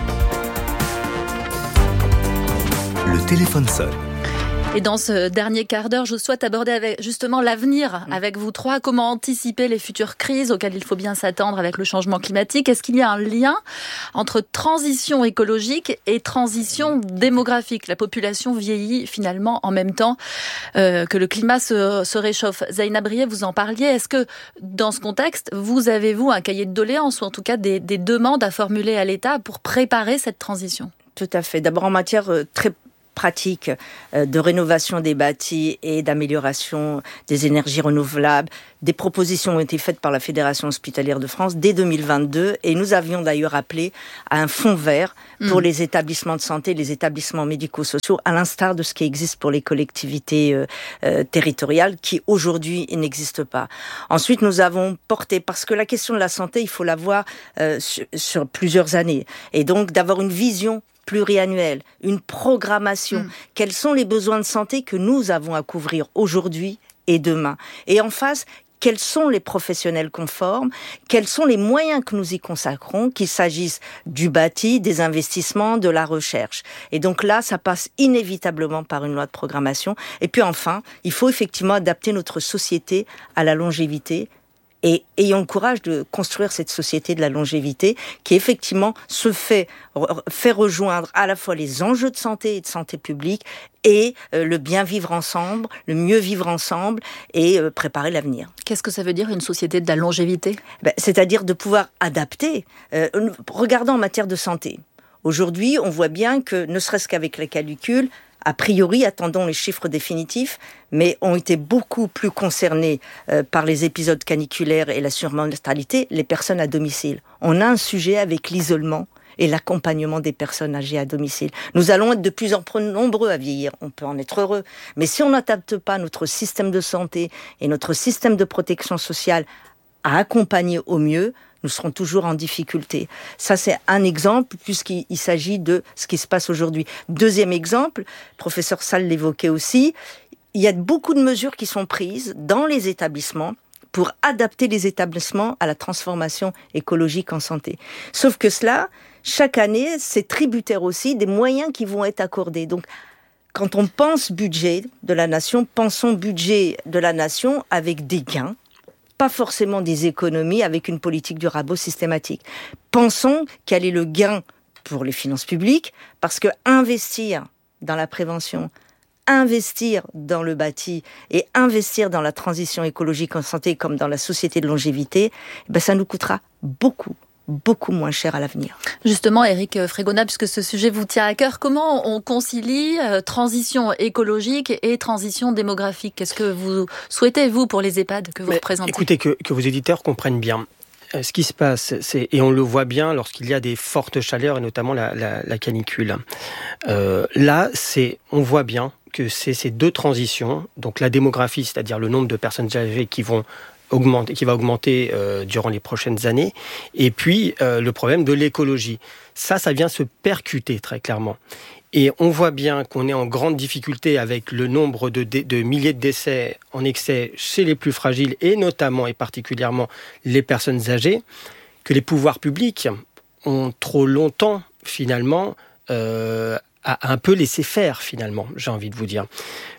Le téléphone sonne. Et dans ce dernier quart d'heure, je souhaite aborder avec justement l'avenir avec vous trois. Comment anticiper les futures crises auxquelles il faut bien s'attendre avec le changement climatique? Est-ce qu'il y a un lien entre transition écologique et transition démographique? La population vieillit finalement en même temps euh, que le climat se, se réchauffe. Zaina Brié, vous en parliez. Est-ce que dans ce contexte, vous avez-vous un cahier de doléances ou en tout cas des, des demandes à formuler à l'État pour préparer cette transition? Tout à fait. D'abord en matière euh, très pratique de rénovation des bâtis et d'amélioration des énergies renouvelables. Des propositions ont été faites par la Fédération hospitalière de France dès deux mille vingt-deux et nous avions d'ailleurs appelé à un fonds vert pour mmh. les établissements de santé, les établissements médico-sociaux, à l'instar de ce qui existe pour les collectivités euh, euh, territoriales qui aujourd'hui n'existent pas. Ensuite, nous avons porté, parce que la question de la santé, il faut la voir euh, sur, sur plusieurs années et donc d'avoir une vision pluriannuelle, une programmation. Mmh. Quels sont les besoins de santé que nous avons à couvrir aujourd'hui et demain? Et en face, quels sont les professionnels conformes? Quels sont les moyens que nous y consacrons, qu'il s'agisse du bâti, des investissements, de la recherche? Et donc là, ça passe inévitablement par une loi de programmation. Et puis enfin, il faut effectivement adapter notre société à la longévité. Et ayons le courage de construire cette société de la longévité qui effectivement se fait, fait rejoindre à la fois les enjeux de santé et de santé publique et euh, le bien vivre ensemble, le mieux vivre ensemble et euh, préparer l'avenir. Qu'est-ce que ça veut dire une société de la longévité? Ben, c'est-à-dire de pouvoir adapter. Euh, regardons en matière de santé. Aujourd'hui, on voit bien que, ne serait-ce qu'avec les canicules, a priori, attendons les chiffres définitifs, mais ont été beaucoup plus concernés euh, par les épisodes caniculaires et la surmortalité, les personnes à domicile. On a un sujet avec l'isolement et l'accompagnement des personnes âgées à domicile. Nous allons être de plus en plus nombreux à vieillir, on peut en être heureux, mais si on n'adapte pas notre système de santé et notre système de protection sociale à accompagner au mieux, nous serons toujours en difficulté. Ça, c'est un exemple, puisqu'il il s'agit de ce qui se passe aujourd'hui. Deuxième exemple, le professeur Salle l'évoquait aussi, il y a beaucoup de mesures qui sont prises dans les établissements pour adapter les établissements à la transformation écologique en santé. Sauf que cela, chaque année, c'est tributaire aussi des moyens qui vont être accordés. Donc, quand on pense budget de la nation, pensons budget de la nation avec des gains, pas forcément des économies avec une politique du rabot systématique. Pensons quel est le gain pour les finances publiques, parce que investir dans la prévention, investir dans le bâti et investir dans la transition écologique en santé comme dans la société de longévité, ben ça nous coûtera beaucoup. beaucoup moins cher à l'avenir. Justement, Éric Frégona, puisque ce sujet vous tient à cœur, comment on concilie euh, transition écologique et transition démographique? Qu'est-ce que vous souhaitez, vous, pour les EHPAD que vous Mais représentez? Écoutez, que, que vos éditeurs comprennent bien. Euh, ce qui se passe, c'est, et on le voit bien lorsqu'il y a des fortes chaleurs, et notamment la, la, la canicule. Euh, là, c'est, on voit bien que c'est ces deux transitions, donc la démographie, c'est-à-dire le nombre de personnes âgées qui vont augmenter, qui va augmenter euh, durant les prochaines années, et puis euh, le problème de l'écologie. Ça, ça vient se percuter très clairement. Et on voit bien qu'on est en grande difficulté avec le nombre de, de, de milliers de décès en excès chez les plus fragiles, et notamment et particulièrement les personnes âgées, que les pouvoirs publics ont trop longtemps, finalement, euh, à un peu laissé faire, finalement, j'ai envie de vous dire. Pourquoi ?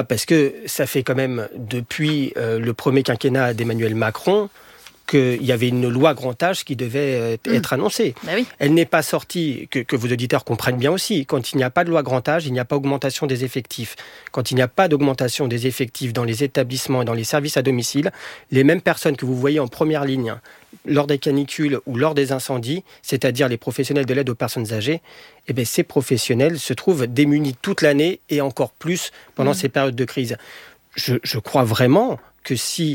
Parce que ça fait quand même, depuis euh, le premier quinquennat d'Emmanuel Macron, qu'il y avait une loi grand âge qui devait euh, être mmh. annoncée. Bah oui. Elle n'est pas sortie, que, que vos auditeurs comprennent bien aussi. Quand il n'y a pas de loi grand âge, il n'y a pas augmentation des effectifs. Quand il n'y a pas d'augmentation des effectifs dans les établissements et dans les services à domicile, les mêmes personnes que vous voyez en première ligne lors des canicules ou lors des incendies, c'est-à-dire les professionnels de l'aide aux personnes âgées, eh bien, ces professionnels se trouvent démunis toute l'année et encore plus pendant mmh. ces périodes de crise. Je, je crois vraiment que si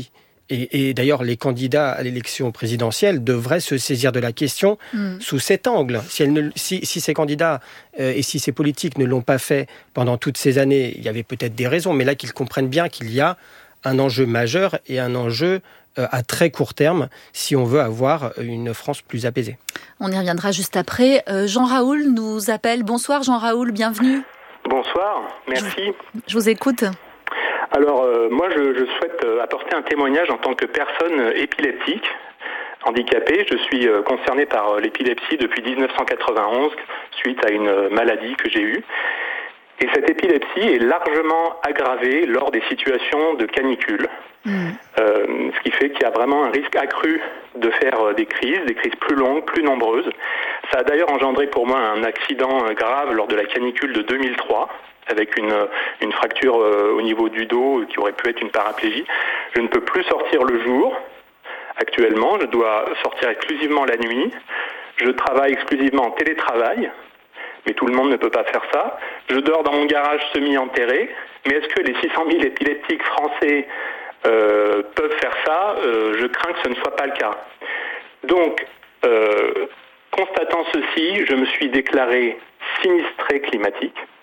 Et, et d'ailleurs, les candidats à l'élection présidentielle devraient se saisir de la question mmh. sous cet angle. Si, elle ne, si, si ces candidats euh, et si ces politiques ne l'ont pas fait pendant toutes ces années, il y avait peut-être des raisons, mais là qu'ils comprennent bien qu'il y a un enjeu majeur et un enjeu euh, à très court terme si on veut avoir une France plus apaisée. On y reviendra juste après. Euh, Jean Raoul nous appelle. Bonsoir Jean Raoul, bienvenue. Bonsoir, merci. Je, je vous écoute. Alors, euh, moi, je, je souhaite apporter un témoignage en tant que personne épileptique, handicapée. Je suis euh, concerné par l'épilepsie depuis dix-neuf cent quatre-vingt-onze, suite à une maladie que j'ai eue. Et cette épilepsie est largement aggravée lors des situations de canicule, mmh. euh, ce qui fait qu'il y a vraiment un risque accru de faire des crises, des crises plus longues, plus nombreuses. Ça a d'ailleurs engendré pour moi un accident grave lors de la canicule de deux mille trois, avec une, une fracture au niveau du dos qui aurait pu être une paraplégie. Je ne peux plus sortir le jour. Actuellement, je dois sortir exclusivement la nuit. Je travaille exclusivement en télétravail, mais tout le monde ne peut pas faire ça. Je dors dans mon garage semi-enterré, mais est-ce que les six cent mille épileptiques français euh, peuvent faire ça ? euh, Je crains que ce ne soit pas le cas. Donc, euh, constatant ceci, je me suis déclaré sinistré climatique.